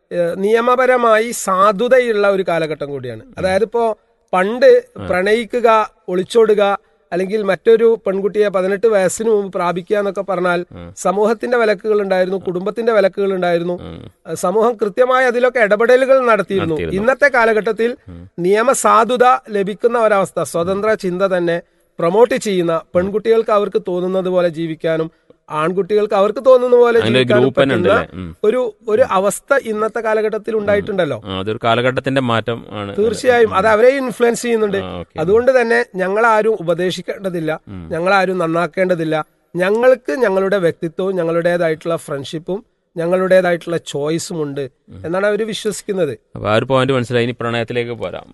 J: നിയമപരമായി സാധുതയുള്ള ഒരു കാലഘട്ടം കൂടിയാണ്. അതായത് ഇപ്പോ പണ്ട് പ്രണയിക്കുക, ഒളിച്ചോടുക, അല്ലെങ്കിൽ മറ്റൊരു പെൺകുട്ടിയെ പതിനെട്ട് വയസ്സിന് മുമ്പ് പ്രാപിക്കുക എന്നൊക്കെ പറഞ്ഞാൽ സമൂഹത്തിന്റെ വിലക്കുകൾ ഉണ്ടായിരുന്നു, കുടുംബത്തിന്റെ വിലക്കുകൾ ഉണ്ടായിരുന്നു. സമൂഹം കൃത്യമായി അതിലൊക്കെ ഇടപെടലുകൾ നടത്തിയിരുന്നു. ഇന്നത്തെ കാലഘട്ടത്തിൽ നിയമസാധുത ലഭിക്കുന്ന ഒരവസ്ഥ, സ്വതന്ത്ര ചിന്ത തന്നെ പ്രൊമോട്ട് ചെയ്യുന്ന, പെൺകുട്ടികൾക്ക് അവർക്ക് തോന്നുന്നത് പോലെ ജീവിക്കാനും ആൺകുട്ടികൾക്ക് അവർക്ക് തോന്നുന്ന പോലെ ജീവിക്കാനും പറ്റുന്ന ഒരു ഒരു അവസ്ഥ ഇന്നത്തെ കാലഘട്ടത്തിൽ ഉണ്ടായിട്ടുണ്ടല്ലോ.
D: അതൊരു കാലഘട്ടത്തിന്റെ മാറ്റം ആണ്.
J: തീർച്ചയായും അത് അവരെ ഇൻഫ്ലുവൻസ് ചെയ്യുന്നുണ്ട്. അതുകൊണ്ട് തന്നെ ഞങ്ങളാരും ഉപദേശിക്കേണ്ടതില്ല, ഞങ്ങളാരും നന്നാക്കേണ്ടതില്ല. ഞങ്ങൾക്ക് ഞങ്ങളുടെ വ്യക്തിത്വവും ഞങ്ങളുടേതായിട്ടുള്ള ഫ്രണ്ട്ഷിപ്പും ഞങ്ങളുടേതായിട്ടുള്ള ചോയ്സും ഉണ്ട് എന്നാണ് അവർ വിശ്വസിക്കുന്നത്.
D: പോയിന്റ് മനസ്സിലായി. ഇനി പ്രണയത്തിലേക്ക് പോരാം.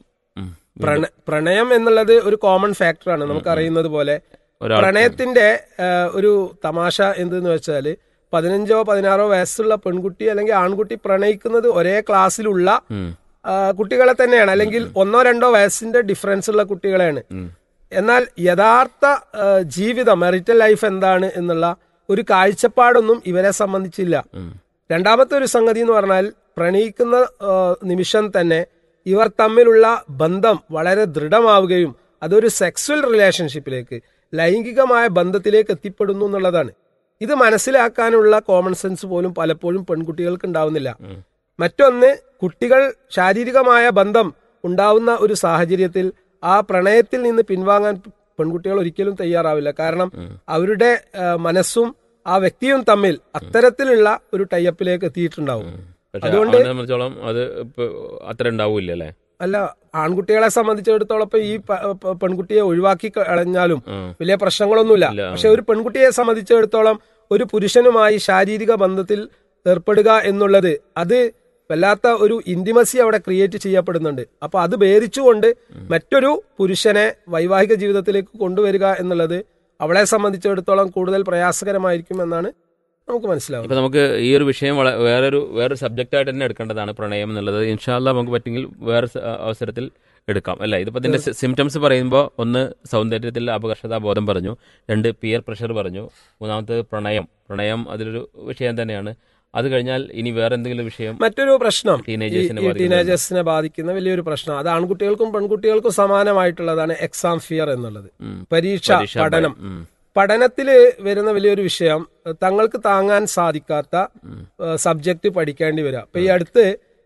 J: പ്രണയം എന്നുള്ളത് ഒരു കോമൺ ഫാക്ടറാണ്. നമുക്കറിയുന്നത് പോലെ പ്രണയത്തിന്റെ ഒരു തമാശ എന്തെന്ന് വെച്ചാല് പതിനഞ്ചോ പതിനാറോ വയസ്സുള്ള പെൺകുട്ടി അല്ലെങ്കിൽ ആൺകുട്ടി പ്രണയിക്കുന്നത് ഒരേ ക്ലാസ്സിലുള്ള കുട്ടികളെ തന്നെയാണ്, അല്ലെങ്കിൽ ഒന്നോ രണ്ടോ വയസ്സിന്റെ ഡിഫറൻസ് ഉള്ള കുട്ടികളെയാണ്. എന്നാൽ യഥാർത്ഥ ജീവിതം, മെറിറ്റൽ ലൈഫ് എന്താണ് എന്നുള്ള ഒരു കാഴ്ചപ്പാടൊന്നും ഇവരെ സംബന്ധിച്ചില്ല. രണ്ടാമത്തെ ഒരു സംഗതി എന്ന് പറഞ്ഞാൽ പ്രണയിക്കുന്ന നിമിഷം തന്നെ ഇവർ തമ്മിലുള്ള ബന്ധം വളരെ ദൃഢമാവുകയും അതൊരു സെക്സ്വൽ റിലേഷൻഷിപ്പിലേക്ക്, ലൈംഗികമായ ബന്ധത്തിലേക്ക് എത്തിപ്പെടുന്നു എന്നുള്ളതാണ്. ഇത് മനസ്സിലാക്കാനുള്ള കോമൺ സെൻസ് പോലും പലപ്പോഴും പെൺകുട്ടികൾക്ക് ഉണ്ടാവുന്നില്ല. മറ്റൊന്ന്, കുട്ടികൾ ശാരീരികമായ ബന്ധം ഉണ്ടാവുന്ന ഒരു സാഹചര്യത്തിൽ ആ പ്രണയത്തിൽ നിന്ന് പിൻവാങ്ങാൻ പെൺകുട്ടികൾ ഒരിക്കലും തയ്യാറാവില്ല. കാരണം അവരുടെ മനസ്സും ആ വ്യക്തിയും തമ്മിൽ അത്തരത്തിലുള്ള ഒരു ടൈപ്പിലേക്ക് എത്തിയിട്ടുണ്ടാവും.
D: അതുകൊണ്ട് അത് അത്ര ഉണ്ടാവില്ല അല്ലേ?
J: അല്ല, ആൺകുട്ടികളെ സംബന്ധിച്ചിടത്തോളം ഇപ്പൊ ഈ പെൺകുട്ടിയെ ഒഴിവാക്കി കളഞ്ഞാലും വലിയ പ്രശ്നങ്ങളൊന്നുമില്ല. പക്ഷെ ഒരു പെൺകുട്ടിയെ സംബന്ധിച്ചിടത്തോളം ഒരു പുരുഷനുമായി ശാരീരിക ബന്ധത്തിൽ ഏർപ്പെടുക എന്നുള്ളത് അത് വല്ലാത്ത ഒരു ഇന്റിമസി അവിടെ ക്രിയേറ്റ് ചെയ്യപ്പെടുന്നുണ്ട്. അപ്പൊ അത് ഭേദിച്ചുകൊണ്ട് മറ്റൊരു പുരുഷനെ വൈവാഹിക ജീവിതത്തിലേക്ക് കൊണ്ടുവരിക എന്നുള്ളത് അവളെ സംബന്ധിച്ചിടത്തോളം കൂടുതൽ പ്രയാസകരമായിരിക്കും എന്നാണ് നമുക്ക് മനസ്സിലാവും.
D: ഇപ്പൊ നമുക്ക് ഈ ഒരു വിഷയം വള- വേറൊരു വേറൊരു സബ്ജക്റ്റായിട്ട് തന്നെ എടുക്കേണ്ടതാണ് പ്രണയം എന്നുള്ളത്. ഇൻഷാല്ലാ നമുക്ക് പറ്റുമെങ്കിൽ വേറെ സ- അവസരത്തിൽ എടുക്കാം അല്ലേ. ഇതിപ്പോൾ ഇതിന്റെ സിംറ്റംസ് പറയുമ്പോൾ ഒന്ന് സൗന്ദര്യത്തിൽ അപകർഷതാ ബോധം പറഞ്ഞു, രണ്ട് പിയർ പ്രഷർ പറഞ്ഞു, മൂന്നാമത്തെ പ്രണയം പ്രണയം അതിലൊരു വിഷയം തന്നെയാണ്. അത് കഴിഞ്ഞാൽ ഇനി വേറെ എന്തെങ്കിലും വിഷയം?
J: മറ്റൊരു പ്രശ്നം
D: ടീനേജേഴ്സിനെ
J: ഈ ടീനേജേഴ്സിനെ ബാധിക്കുന്ന വലിയൊരു പ്രശ്നം, അത് ആൺകുട്ടികൾക്കും പെൺകുട്ടികൾക്കും സമാനമായിട്ടുള്ളതാണ് എക്സാം ഫിയർ എന്നുള്ളത്. പരീക്ഷ പഠനം പഠനത്തിൽ വരുന്ന വലിയൊരു വിഷയം തങ്ങൾക്ക് താങ്ങാൻ സാധിക്കാത്ത സബ്ജക്റ്റ് പഠിക്കേണ്ടി വരിക. അപ്പൊ ഈ അടുത്ത്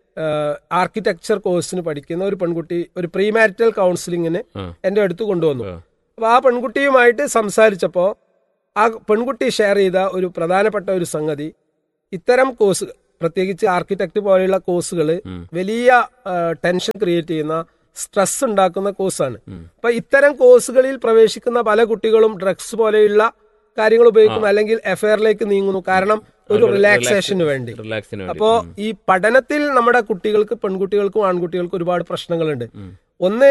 J: ആർക്കിടെക്ചർ കോഴ്സിന് പഠിക്കുന്ന ഒരു പെൺകുട്ടി ഒരു പ്രീ മാരിറ്റൽ കൗൺസിലിങ്ങിന് എന്റെ അടുത്ത് കൊണ്ടുവന്നു. അപ്പൊ ആ പെൺകുട്ടിയുമായിട്ട് സംസാരിച്ചപ്പോ ആ പെൺകുട്ടി ഷെയർ ചെയ്ത ഒരു പ്രധാനപ്പെട്ട ഒരു സംഗതി, ഇത്തരം കോഴ്സ് പ്രത്യേകിച്ച് ആർക്കിടെക്ട് പോലെയുള്ള കോഴ്സുകൾ വലിയ ടെൻഷൻ ക്രിയേറ്റ് ചെയ്യുന്ന സ്ട്രെസ് ഉണ്ടാക്കുന്ന കോഴ്സാണ്. അപ്പൊ ഇത്തരം കോഴ്സുകളിൽ പ്രവേശിക്കുന്ന പല കുട്ടികളും ഡ്രഗ്സ് പോലെയുള്ള കാര്യങ്ങൾ ഉപയോഗിക്കുന്നു, അല്ലെങ്കിൽ എഫെയറിലേക്ക് നീങ്ങുന്നു. കാരണം ഒരു റിലാക്സേഷന് വേണ്ടി. അപ്പോ ഈ പഠനത്തിൽ നമ്മുടെ കുട്ടികൾക്ക്, പെൺകുട്ടികൾക്കും ആൺകുട്ടികൾക്കും ഒരുപാട് പ്രശ്നങ്ങളുണ്ട്. ഒന്ന്,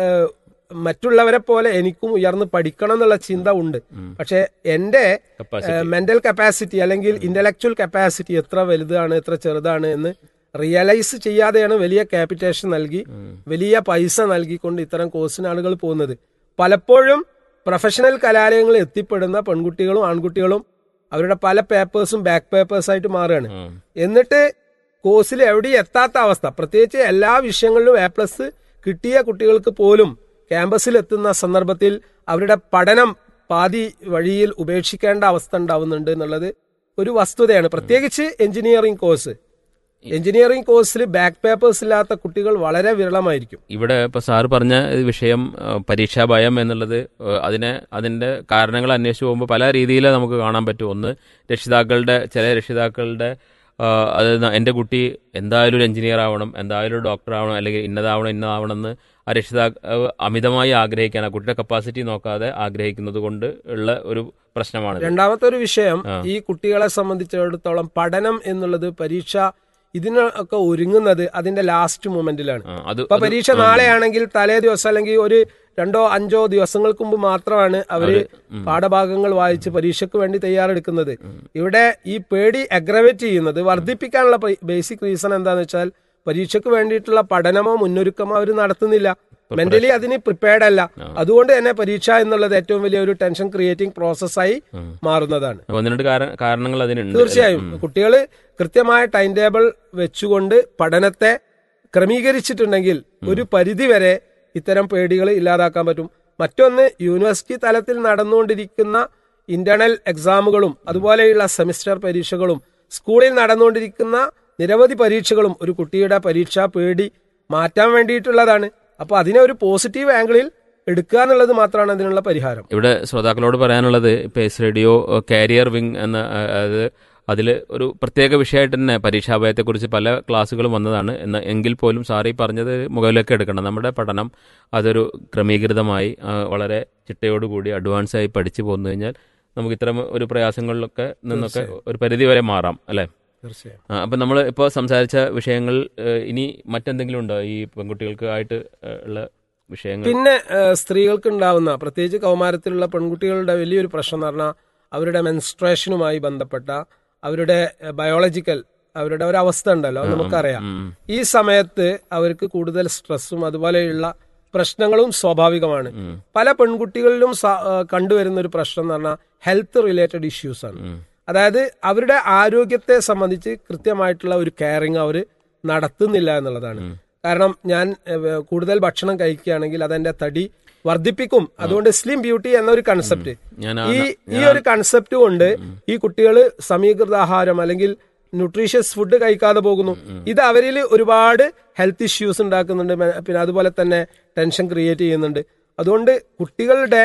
J: മറ്റുള്ളവരെ പോലെ എനിക്കും ഉയർന്ന് പഠിക്കണം എന്നുള്ള ചിന്ത ഉണ്ട്. പക്ഷെ എന്റെ മെന്റൽ കപ്പാസിറ്റി അല്ലെങ്കിൽ ഇന്റലക്ച്വൽ കപ്പാസിറ്റി എത്ര വലുതാണ് എത്ര ചെറുതാണ് എന്ന് റിയലൈസ് ചെയ്യാതെയാണ് വലിയ ക്യാപിറ്റേഷൻ നൽകി വലിയ പൈസ നൽകിക്കൊണ്ട് ഇത്തരം കോഴ്സിന് ആളുകൾ പോകുന്നത്. പലപ്പോഴും പ്രൊഫഷണൽ കലാലയങ്ങളിൽ എത്തിപ്പെടുന്ന പെൺകുട്ടികളും ആൺകുട്ടികളും അവരുടെ പല പേപ്പേഴ്സും ബാക്ക് പേപ്പേഴ്സ് ആയിട്ട് മാറുകയാണ്. എന്നിട്ട് കോഴ്സിൽ എവിടെയും എത്താത്ത അവസ്ഥ, പ്രത്യേകിച്ച് എല്ലാ വിഷയങ്ങളിലും എ പ്ലസ് കിട്ടിയ കുട്ടികൾക്ക് പോലും ക്യാമ്പസിൽ എത്തുന്ന സന്ദർഭത്തിൽ അവരുടെ പഠനം പാതി വഴിയിൽ ഉപേക്ഷിക്കേണ്ട അവസ്ഥ ഉണ്ടാവുന്നുണ്ട് എന്നുള്ളത് ഒരു വസ്തുതയാണ്. പ്രത്യേകിച്ച് എഞ്ചിനീയറിംഗ് കോഴ്സ് എഞ്ചിനീയറിംഗ് കോഴ്സിൽ ബാക്ക് പേപ്പേഴ്സ് ഇല്ലാത്ത കുട്ടികൾ വളരെ വിരളമായിരിക്കും.
D: ഇവിടെ ഇപ്പൊ സാറ് പറഞ്ഞ പരീക്ഷാ പരീക്ഷാ ഭയം എന്നുള്ളത്, അതിനെ അതിന്റെ കാരണങ്ങൾ അന്വേഷിച്ച് പോകുമ്പോൾ പല രീതിയിൽ നമുക്ക് കാണാൻ പറ്റും. ഒന്ന്, രക്ഷിതാക്കളുടെ ചില രക്ഷിതാക്കളുടെ അത് എൻ്റെ കുട്ടി എന്തായാലും ഒരു എഞ്ചിനീയർ ആവണം, എന്തായാലും ഒരു ഡോക്ടർ ആവണം, അല്ലെങ്കിൽ ഇന്നതാവണം ഇന്നതാവണം എന്ന് ആ രക്ഷിതാ അമിതമായി ആഗ്രഹിക്കാൻ, ആ കുട്ടിയുടെ കപ്പാസിറ്റി നോക്കാതെ ആഗ്രഹിക്കുന്നത് കൊണ്ട് ഉള്ള ഒരു പ്രശ്നമാണ്.
J: രണ്ടാമത്തെ ഒരു വിഷയം, ഈ കുട്ടികളെ സംബന്ധിച്ചിടത്തോളം പഠനം എന്നുള്ളത്, പരീക്ഷ ഇതിനൊക്കെ ഒരുങ്ങുന്നത് അതിന്റെ ലാസ്റ്റ് മൊമെന്റിലാണ്. ഇപ്പൊ പരീക്ഷ നാളെയാണെങ്കിൽ തലേ ദിവസം അല്ലെങ്കിൽ ഒരു രണ്ടോ അഞ്ചോ ദിവസങ്ങൾക്ക് മുമ്പ് മാത്രമാണ് അവര് പാഠഭാഗങ്ങൾ വായിച്ച് പരീക്ഷയ്ക്ക് വേണ്ടി തയ്യാറെടുക്കുന്നത്. ഇവിടെ ഈ പേടി അഗ്രവേറ്റ് ചെയ്യുന്നത്, വർദ്ധിപ്പിക്കാനുള്ള ബേസിക് റീസൺ എന്താന്ന് വെച്ചാൽ പരീക്ഷയ്ക്ക് വേണ്ടിയിട്ടുള്ള പഠനമോ മുന്നൊരുക്കമോ അവർ നടത്തുന്നില്ല. മെന്റലി അതിന് പ്രിപ്പയർഡ് അല്ല. അതുകൊണ്ട് തന്നെ പരീക്ഷ എന്നുള്ളത് ഏറ്റവും വലിയ ഒരു ടെൻഷൻ ക്രിയേറ്റിംഗ് പ്രോസസ്സായി മാറുന്നതാണ്.
D: കാരണങ്ങൾ അതിനുണ്ട്.
J: തീർച്ചയായും കുട്ടികൾ കൃത്യമായ ടൈം ടേബിൾ വെച്ചുകൊണ്ട് പഠനത്തെ ക്രമീകരിച്ചിട്ടുണ്ടെങ്കിൽ ഒരു പരിധി വരെ ഇത്തരം പേടികൾ ഇല്ലാതാക്കാൻ പറ്റും. മറ്റൊന്ന്, യൂണിവേഴ്സിറ്റി തലത്തിൽ നടന്നുകൊണ്ടിരിക്കുന്ന ഇന്റേണൽ എക്സാമുകളും അതുപോലെയുള്ള സെമിസ്റ്റർ പരീക്ഷകളും സ്കൂളിൽ നടന്നുകൊണ്ടിരിക്കുന്ന നിരവധി പരീക്ഷകളും ഒരു കുട്ടിയുടെ പരീക്ഷാ പേടി മാറ്റാൻ വേണ്ടിയിട്ടുള്ളതാണ്. അപ്പൊ അതിനെ ഒരു പോസിറ്റീവ് ആംഗിളിൽ എടുക്കുക എന്നുള്ളത് മാത്രമാണ് അതിനുള്ള പരിഹാരം.
D: ഇവിടെ ശ്രോതാക്കളോട് പറയാനുള്ളത്, പേസ് റേഡിയോ കാരിയർ വിങ് എന്ന അത് അതിൽ ഒരു പ്രത്യേക വിഷയമായിട്ട് തന്നെ പരീക്ഷാഭയത്തെക്കുറിച്ച് പല ക്ലാസ്സുകളും വന്നതാണ്. എന്ന എങ്കിൽ പോലും സാറി പറഞ്ഞത് മുകളിലേക്ക് എടുക്കണം. നമ്മുടെ പഠനം അതൊരു ക്രമീകൃതമായി വളരെ ചിട്ടയോടുകൂടി അഡ്വാൻസായി പഠിച്ചു പോന്നു കഴിഞ്ഞാൽ നമുക്ക് ഇത്തരം ഒരു പ്രയാസങ്ങളിലൊക്കെ നിന്നൊക്കെ ഒരു പരിധി വരെ മാറാം അല്ലേ?
J: തീർച്ചയായും.
D: അപ്പം നമ്മൾ ഇപ്പോൾ സംസാരിച്ച വിഷയങ്ങൾ ഇനി മറ്റെന്തെങ്കിലും ഉണ്ടോ ഈ പെൺകുട്ടികൾക്ക് ആയിട്ട് ഉള്ള വിഷയങ്ങൾ?
J: പിന്നെ സ്ത്രീകൾക്ക് ഉണ്ടാവുന്ന, പ്രത്യേകിച്ച് കൗമാരത്തിലുള്ള പെൺകുട്ടികളുടെ വലിയൊരു പ്രശ്നം എന്ന് പറഞ്ഞാൽ അവരുടെ മെൻസ്ട്രേഷനുമായി ബന്ധപ്പെട്ട അവരുടെ ബയോളജിക്കൽ അവരുടെ ഒരു അവസ്ഥ ഉണ്ടല്ലോ, നമുക്കറിയാം. ഈ സമയത്ത് അവർക്ക് കൂടുതൽ സ്ട്രെസ്സും അതുപോലെയുള്ള പ്രശ്നങ്ങളും സ്വാഭാവികമാണ്. പല പെൺകുട്ടികളിലും കണ്ടുവരുന്ന ഒരു പ്രശ്നം എന്ന് പറഞ്ഞാൽ ഹെൽത്ത് റിലേറ്റഡ് ഇഷ്യൂസ് ആണ്. അതായത് അവരുടെ ആരോഗ്യത്തെ സംബന്ധിച്ച് കൃത്യമായിട്ടുള്ള ഒരു കെയറിങ് അവർ നടത്തുന്നില്ല എന്നുള്ളതാണ്. കാരണം ഞാൻ കൂടുതൽ ഭക്ഷണം കഴിക്കുകയാണെങ്കിൽ അതെന്റെ തടി വർദ്ധിപ്പിക്കും, അതുകൊണ്ട് സ്ലിം ബ്യൂട്ടി എന്നൊരു കൺസെപ്റ്റ്, ഈ ഈ ഒരു കൺസെപ്റ്റ് കൊണ്ട് ഈ കുട്ടികൾ സമീകൃത ആഹാരം അല്ലെങ്കിൽ ന്യൂട്രീഷ്യസ് ഫുഡ് കഴിക്കാതെ പോകുന്നു. ഇത് അവരിൽ ഒരുപാട് ഹെൽത്ത് ഇഷ്യൂസ് ഉണ്ടാക്കുന്നുണ്ട്. പിന്നെ അതുപോലെ തന്നെ ടെൻഷൻ ക്രിയേറ്റ് ചെയ്യുന്നുണ്ട്. അതുകൊണ്ട് കുട്ടികളുടെ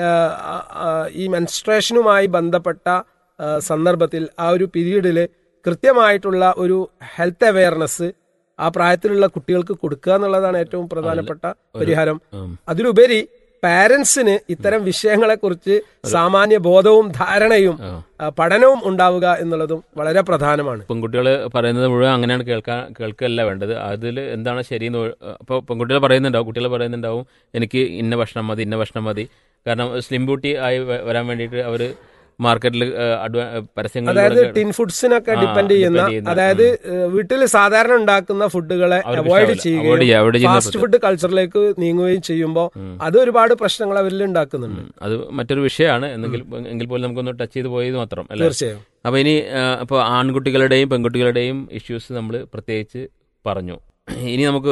J: ഈ മെൻസ്ട്രേഷനുമായി ബന്ധപ്പെട്ട സന്ദർഭത്തിൽ ആ ഒരു പീരീഡിൽ കൃത്യമായിട്ടുള്ള ഒരു ഹെൽത്ത് അവയർനെസ് ആ പ്രായത്തിലുള്ള കുട്ടികൾക്ക് കൊടുക്കുക എന്നുള്ളതാണ് ഏറ്റവും പ്രധാനപ്പെട്ട പരിഹാരം. അതിലുപരി പാരന്റ്സിന് ഇത്തരം വിഷയങ്ങളെക്കുറിച്ച് സാമാന്യ ബോധവും ധാരണയും പഠനവും ഉണ്ടാവുക എന്നുള്ളതും വളരെ പ്രധാനമാണ്.
D: പെൺകുട്ടികൾ പറയുന്നത് മുഴുവൻ അങ്ങനെയാണ് കേൾക്കാൻ കേൾക്കല്ല വേണ്ടത്. അതിൽ എന്താണ് ശരിയെന്ന് അപ്പോൾ പെൺകുട്ടികൾ പറയുന്നുണ്ടാവും, കുട്ടികൾ പറയുന്നുണ്ടാവും എനിക്ക് ഇന്ന ഭക്ഷണം മതി ഇന്ന ഭക്ഷണം മതി. കാരണം സ്ലിം ബ്യൂട്ടി ആയി വരാൻ വേണ്ടിയിട്ട് അവർ മാർക്കറ്റിൽ പരസ്യങ്ങൾ,
J: അതായത് ടിൻ ഫുഡ്സിനൊക്കെ ഡിപ്പെൻഡ് ചെയ്യുന്ന, അതായത് വീട്ടിൽ സാധാരണ ഉണ്ടാക്കുന്ന ഫുഡുകളെ അവോയ്ഡ് ചെയ്യുകയും ഫാസ്റ്റ് ഫുഡ് കൾച്ചറിലേക്ക് നീങ്ങുകയും ചെയ്യുമ്പോൾ അത് ഒരുപാട് പ്രശ്നങ്ങൾ അവരിൽ ഉണ്ടാക്കുന്നുണ്ട്.
D: അത് മറ്റൊരു വിഷയമാണ്. എന്നെങ്കിൽ എങ്കിൽ പോലും നമുക്കൊന്ന് ടച്ച് ചെയ്ത് പോയത് മാത്രം അല്ല.
J: തീർച്ചയായും.
D: അപ്പോൾ ഇനി ഇപ്പോൾ ആൺകുട്ടികളുടെയും പെൺകുട്ടികളുടെയും ഇഷ്യൂസ് നമ്മൾ പ്രത്യേകിച്ച് പറഞ്ഞു. ഇനി നമുക്ക്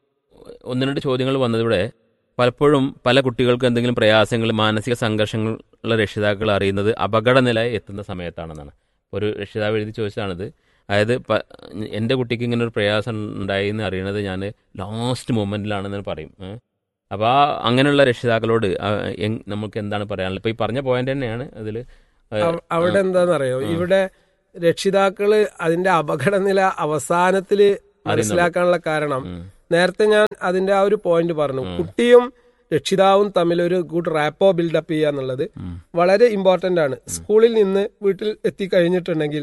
D: ഒന്ന് രണ്ട് ചോദ്യങ്ങൾ വന്നതിവിടെ പലപ്പോഴും പല കുട്ടികൾക്ക് എന്തെങ്കിലും പ്രയാസങ്ങൾ, മാനസിക സംഘർഷങ്ങളുള്ള രക്ഷിതാക്കൾ അറിയുന്നത് അപകടനില എത്തുന്ന സമയത്താണെന്നാണ്. ഒരു രക്ഷിതാവ് എഴുതി ചോദിച്ചതാണിത്. അതായത് എൻ്റെ കുട്ടിക്ക് ഇങ്ങനെ ഒരു പ്രയാസം ഉണ്ടായി എന്ന് അറിയണത് ഞാൻ ലാസ്റ്റ് മൊമെൻറ്റിലാണെന്ന് പറയും. അപ്പോൾ ആ അങ്ങനെയുള്ള രക്ഷിതാക്കളോട് നമുക്ക് എന്താണ് പറയാനുള്ളത്? ഇപ്പോൾ ഈ പറഞ്ഞ പോയിന്റ് തന്നെയാണ് അതിൽ.
J: അവിടെ എന്താണെന്നറിയോ, ഇവിടെ രക്ഷിതാക്കള് അതിന്റെ അപകടനില അവസാനത്തിൽ മനസ്സിലാക്കാനുള്ള കാരണം, നേരത്തെ ഞാൻ അതിന്റെ ആ ഒരു പോയിന്റ് പറഞ്ഞു, കുട്ടിയും രക്ഷിതാവും തമ്മിൽ ഒരു ഗുഡ് റാപ്പോ ബിൽഡപ്പ് ചെയ്യുക എന്നുള്ളത് വളരെ ഇമ്പോർട്ടന്റ് ആണ്. സ്കൂളിൽ നിന്ന് വീട്ടിൽ എത്തിക്കഴിഞ്ഞിട്ടുണ്ടെങ്കിൽ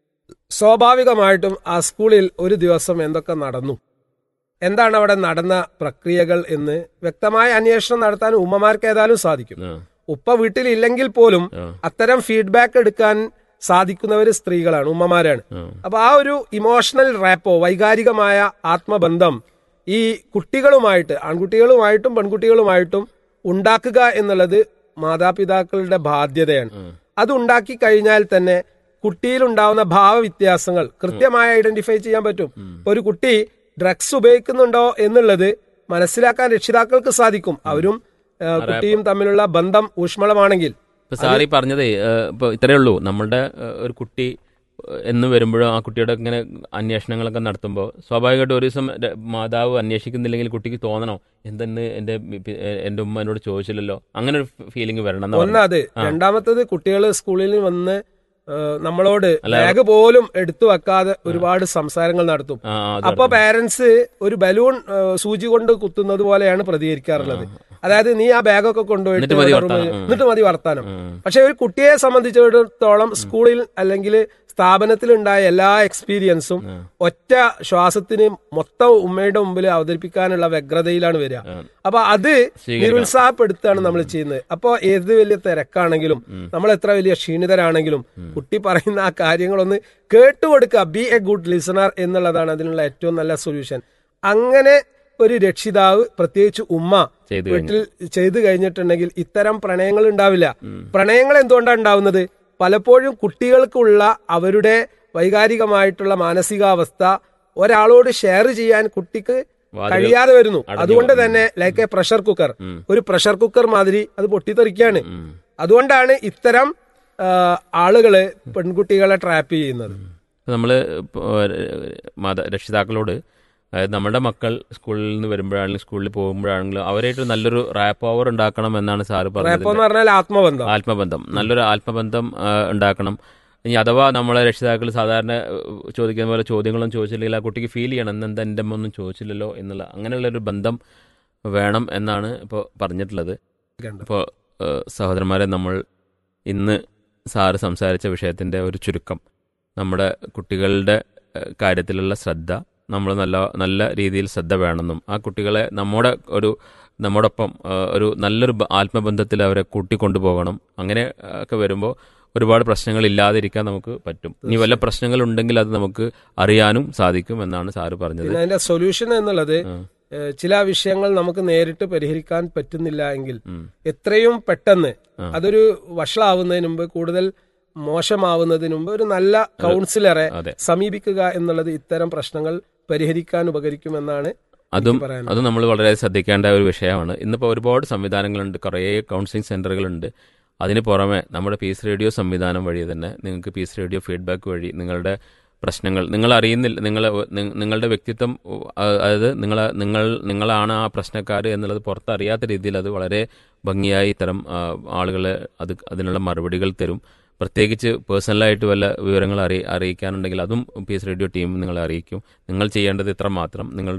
J: സ്വാഭാവികമായിട്ടും ആ സ്കൂളിൽ ഒരു ദിവസം എന്തൊക്കെ നടന്നു, എന്താണ് അവിടെ നടന്ന പ്രക്രിയകൾ എന്ന് വ്യക്തമായ അന്വേഷണം നടത്താൻ ഉമ്മമാർക്ക് ഏതായാലും സാധിക്കും. ഉപ്പ വീട്ടിലില്ലെങ്കിൽ പോലും അത്തരം ഫീഡ്ബാക്ക് എടുക്കാൻ സാധിക്കുന്നവര് സ്ത്രീകളാണ്, ഉമ്മമാരാണ്. അപ്പൊ ആ ഒരു ഇമോഷണൽ റാപ്പോ, വൈകാരികമായ ആത്മബന്ധം ഈ കുട്ടികളുമായിട്ട്, ആൺകുട്ടികളുമായിട്ടും പെൺകുട്ടികളുമായിട്ടും ഉണ്ടാക്കുക എന്നുള്ളത് മാതാപിതാക്കളുടെ ബാധ്യതയാണ്. അത് ഉണ്ടാക്കി കഴിഞ്ഞാൽ തന്നെ കുട്ടിയിലുണ്ടാവുന്ന ഭാവവ്യത്യാസങ്ങൾ കൃത്യമായി ഐഡന്റിഫൈ ചെയ്യാൻ പറ്റും. ഒരു കുട്ടി ഡ്രഗ്സ് ഉപയോഗിക്കുന്നുണ്ടോ എന്നുള്ളത് മനസ്സിലാക്കാൻ രക്ഷിതാക്കൾക്ക് സാധിക്കും. അവരും കുട്ടിയും തമ്മിലുള്ള ബന്ധം ഊഷ്മളമാണെങ്കിൽ.
D: സാറി പറഞ്ഞതേ ഇപ്പൊ ഇത്രയേ ഉള്ളൂ. നമ്മളുടെ ഒരു കുട്ടി എന്ന് വരുമ്പോഴും ആ കുട്ടിയുടെ ഇങ്ങനെ അന്വേഷണങ്ങളൊക്കെ നടത്തുമ്പോൾ സ്വാഭാവികമായിട്ട് ഒരു ദിവസം മാതാവ് അന്വേഷിക്കുന്നില്ലെങ്കിൽ കുട്ടിക്ക് തോന്നണം, എന്തെന്ന് എന്റെ എന്റെ ഉമ്മ എന്നോട് ചോദിച്ചില്ലല്ലോ, അങ്ങനെ ഒരു ഫീലിംഗ് വരണം.
J: ഒന്നത്. രണ്ടാമത്തത്, കുട്ടികൾ സ്കൂളിൽ വന്ന് നമ്മളോട് ബാഗ് പോലും എടുത്തു വെക്കാതെ ഒരുപാട് സംസാരങ്ങൾ നടത്തും. അപ്പൊ പാരന്റ്സ് ഒരു ബലൂൺ സൂചി കൊണ്ട് കുത്തുന്നത് പോലെയാണ് പ്രതികരിക്കാറുള്ളത്. അതായത് നീ ആ ബാഗൊക്കെ കൊണ്ടുപോയിട്ട് എന്നിട്ട് മതി വർത്താനം. പക്ഷെ ഒരു കുട്ടിയെ സംബന്ധിച്ചിടത്തോളം സ്കൂളിൽ അല്ലെങ്കിൽ സ്ഥാപനത്തിൽ ഉണ്ടായ എല്ലാ എക്സ്പീരിയൻസും ഒറ്റ ശ്വാസത്തിന് മൊത്തം ഉമ്മയുടെ മുമ്പിൽ അവതരിപ്പിക്കാനുള്ള വ്യഗ്രതയിലാണ് വരിക. അപ്പൊ അത് നിരുത്സാഹപ്പെടുത്താണ് നമ്മൾ ചെയ്യുന്നത്. അപ്പൊ ഏത് വലിയ തിരക്കാണെങ്കിലും നമ്മൾ എത്ര വലിയ ക്ഷീണിതരാണെങ്കിലും കുട്ടി പറയുന്ന ആ കാര്യങ്ങളൊന്ന് കേട്ടുകൊടുക്കുക. ബി എ ഗുഡ് ലിസണർ എന്നുള്ളതാണ് അതിനുള്ള ഏറ്റവും നല്ല സൊല്യൂഷൻ. അങ്ങനെ ഒരു രക്ഷിതാവ്, പ്രത്യേകിച്ച് ഉമ്മ വീട്ടിൽ ചെയ്തു കഴിഞ്ഞിട്ടുണ്ടെങ്കിൽ ഇത്തരം പ്രണയങ്ങൾ ഉണ്ടാവില്ല. പ്രണയങ്ങൾ എന്തുകൊണ്ടാണ് ഉണ്ടാവുന്നത്? പലപ്പോഴും കുട്ടികൾക്കുള്ള അവരുടെ വൈകാരികമായിട്ടുള്ള മാനസികാവസ്ഥ ഒരാളോട് ഷെയർ ചെയ്യാൻ കുട്ടിക്ക് കഴിയാതെ വരുന്നു. അതുകൊണ്ട് തന്നെ ലൈക്ക് എ പ്രഷർ കുക്കർ, ഒരു പ്രഷർ കുക്കർ മാതിരി അത് പൊട്ടിത്തെറിക്കുകയാണ്. അതുകൊണ്ടാണ് ഇത്തരം ആളുകള് പെൺകുട്ടികളെ ട്രാപ്പ് ചെയ്യുന്നത്.
D: നമ്മള് രക്ഷിതാക്കളോട്, അതായത് നമ്മുടെ മക്കൾ സ്കൂളിൽ നിന്ന് വരുമ്പോഴാണെങ്കിലും സ്കൂളിൽ പോകുമ്പോഴാണെങ്കിലും അവരായിട്ട് നല്ലൊരു റാപ്പ് ഓവർ ഉണ്ടാക്കണം എന്നാണ് സാറ് പറഞ്ഞത്.
J: ആത്മബന്ധം
D: ആത്മബന്ധം നല്ലൊരു ആത്മബന്ധം ഉണ്ടാക്കണം. ഇനി അഥവാ നമ്മളെ രക്ഷിതാക്കൾ സാധാരണ ചോദിക്കുന്ന പോലെ ചോദ്യങ്ങളൊന്നും ചോദിച്ചില്ലെങ്കിൽ ആ കുട്ടിക്ക് ഫീൽ ചെയ്യണം, എന്നെന്താ എൻ്റെ അമ്മ ഒന്നും ചോദിച്ചില്ലല്ലോ എന്നുള്ള അങ്ങനെയുള്ളൊരു ബന്ധം വേണം എന്നാണ് ഇപ്പോൾ പറഞ്ഞിട്ടുള്ളത്. ഇപ്പോൾ സഹോദരന്മാരെ, നമ്മൾ ഇന്ന് സാറ് സംസാരിച്ച വിഷയത്തിൻ്റെ ഒരു ചുരുക്കം, നമ്മുടെ കുട്ടികളുടെ കാര്യത്തിലുള്ള ശ്രദ്ധ, നമ്മൾ നല്ല നല്ല രീതിയിൽ ശ്രദ്ധ വേണമെന്നും ആ കുട്ടികളെ നമ്മുടെ ഒരു നമ്മോടൊപ്പം ഒരു നല്ലൊരു ആത്മബന്ധത്തിൽ അവരെ കൂട്ടിക്കൊണ്ടുപോകണം. അങ്ങനെ ഒക്കെ വരുമ്പോൾ ഒരുപാട് പ്രശ്നങ്ങൾ ഇല്ലാതിരിക്കാൻ നമുക്ക് പറ്റും. ഇനി വല്ല പ്രശ്നങ്ങളുണ്ടെങ്കിൽ അത് നമുക്ക് അറിയാനും സാധിക്കും എന്നാണ് സാറ് പറഞ്ഞത്.
J: അതിന്റെ സൊല്യൂഷൻ എന്നുള്ളത്, ചില വിഷയങ്ങൾ നമുക്ക് നേരിട്ട് പരിഹരിക്കാൻ പറ്റുന്നില്ല എങ്കിൽ എത്രയും പെട്ടെന്ന് അതൊരു വഷളാവുന്നതിന് മുമ്പ്, കൂടുതൽ മോശമാവുന്നതിന് മുമ്പ് ഒരു നല്ല കൗൺസിലറെ സമീപിക്കുക എന്നുള്ളത് ഇത്തരം പ്രശ്നങ്ങൾ പരിഹരിക്കാൻ ഉപകരിക്കുമെന്നാണ്
D: അതും അത് നമ്മൾ വളരെ ശ്രദ്ധിക്കേണ്ട ഒരു വിഷയമാണ്. ഇന്നിപ്പോൾ ഒരുപാട് സംവിധാനങ്ങളുണ്ട്, കുറേ കൗൺസിലിംഗ് സെന്ററുകളുണ്ട്. അതിന് പുറമെ നമ്മുടെ പീസ് റേഡിയോ സംവിധാനം വഴി തന്നെ നിങ്ങൾക്ക് പീസ് റേഡിയോ ഫീഡ്ബാക്ക് വഴി നിങ്ങളുടെ പ്രശ്നങ്ങൾ നിങ്ങൾ അറിയുന്നില്ല, നിങ്ങൾ നിങ്ങളുടെ വ്യക്തിത്വം, അതായത് നിങ്ങൾ നിങ്ങൾ നിങ്ങളാണ് ആ പ്രശ്നക്കാർ എന്നുള്ളത് പുറത്തറിയാത്ത രീതിയിൽ അത് വളരെ ഭംഗിയായി ഇത്തരം ആളുകളെ അത് അതിനുള്ള മറുപടികൾ തരും. പ്രത്യേകിച്ച് പേഴ്സണലായിട്ട് വല്ല വിവരങ്ങൾ അറിയി അറിയിക്കാനുണ്ടെങ്കിൽ അതും പീസ് റേഡിയോ ടീം നിങ്ങളെ അറിയിക്കും. നിങ്ങൾ ചെയ്യേണ്ടത് ഇത്ര മാത്രം, നിങ്ങളുടെ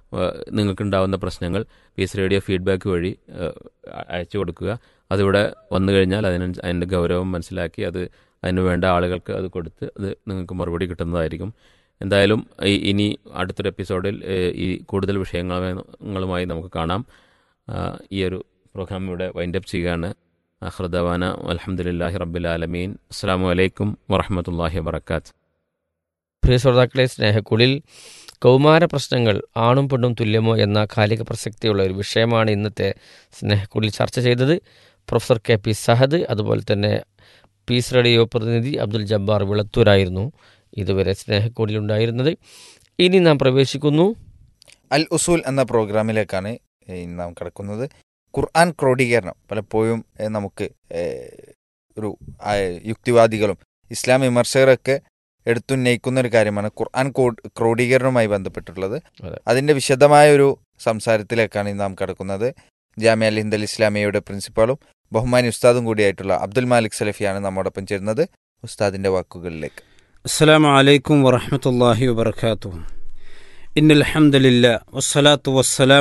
D: നിങ്ങൾക്കുണ്ടാവുന്ന പ്രശ്നങ്ങൾ പീസ് റേഡിയോ ഫീഡ്ബാക്ക് വഴി അയച്ചു കൊടുക്കുക. അതിവിടെ വന്നു കഴിഞ്ഞാൽ അതിന് അതിൻ്റെ ഗൗരവം മനസ്സിലാക്കി അത് അതിന് വേണ്ട ആളുകൾക്ക് അത് കൊടുത്ത് അത് നിങ്ങൾക്ക് മറുപടി കിട്ടുന്നതായിരിക്കും. എന്തായാലും ഇനി അടുത്തൊരു എപ്പിസോഡിൽ ഈ കൂടുതൽ വിഷയങ്ങളുമായി നമുക്ക് കാണാം. ഈ ഒരു പ്രോഗ്രാം ഇവിടെ വൈൻഡപ്പ് ചെയ്യുകയാണ്. അഖ്റദവാന അൽഹംദുലില്ലാഹി റബ്ബിൽ ആലമീൻ. അസ്സലാമു അലൈക്കും വറഹ്മത്തുള്ളാഹി വബറകാത്ത്.
K: പ്രിയ ശ്രോതാക്കളെ, സ്നേഹക്കുളിൽ കൗമാര പ്രശ്നങ്ങൾ ആണും പെണ്ണും തുല്യമോ എന്ന കാലിക പ്രസക്തിയുള്ള ഒരു വിഷയമാണ് ഇന്നത്തെ സ്നേഹക്കുളിൽ ചർച്ച ചെയ്തത്. പ്രൊഫസർ കെ പി സഹദ്, അതുപോലെ തന്നെ പീസ് റേഡിയോ പ്രതിനിധി അബ്ദുൽ ജബ്ബാർ വിളത്തൂരായിരുന്നു ഇതുവരെ സ്നേഹക്കുളിലുണ്ടായിരുന്നത്. ഇനി നാം പ്രവേശിക്കുന്നു
C: അൽ ഉസൂൽ എന്ന പ്രോഗ്രാമിലേക്കാണ് നാം കിടക്കുന്നത്. ഖുർആൻ ക്രോഡീകരണം പലപ്പോഴും നമുക്ക് ഒരു യുക്തിവാദികളും ഇസ്ലാം വിമർശകരൊക്കെ എടുത്തുന്നയിക്കുന്ന ഒരു കാര്യമാണ് ഖുർആൻ ക്രോഡീകരണവുമായി ബന്ധപ്പെട്ടുള്ളത്. അതിൻ്റെ വിശദമായ ഒരു സംസാരത്തിലേക്കാണ് നാം കിടക്കുന്നത്. ജാമിഅ അൽ ഹിന്ദ് അൽ ഇസ്ലാമിയയുടെ പ്രിൻസിപ്പാളും ബഹുമാനി ഉസ്താദും കൂടിയായിട്ടുള്ള അബ്ദുൽ മാലിക് സലഫിയാണ് നമ്മോടൊപ്പം ചേരുന്നത്. ഉസ്താദിൻ്റെ വാക്കുകളിലേക്ക്.
L: അസ്സലാമു അലൈക്കും വറഹ്മത്തുള്ളാഹി വബറകാതുഹു. ഇന്നൽ ഹംദുലില്ലാഹി വസ്സലാത്തു വസ്സലാം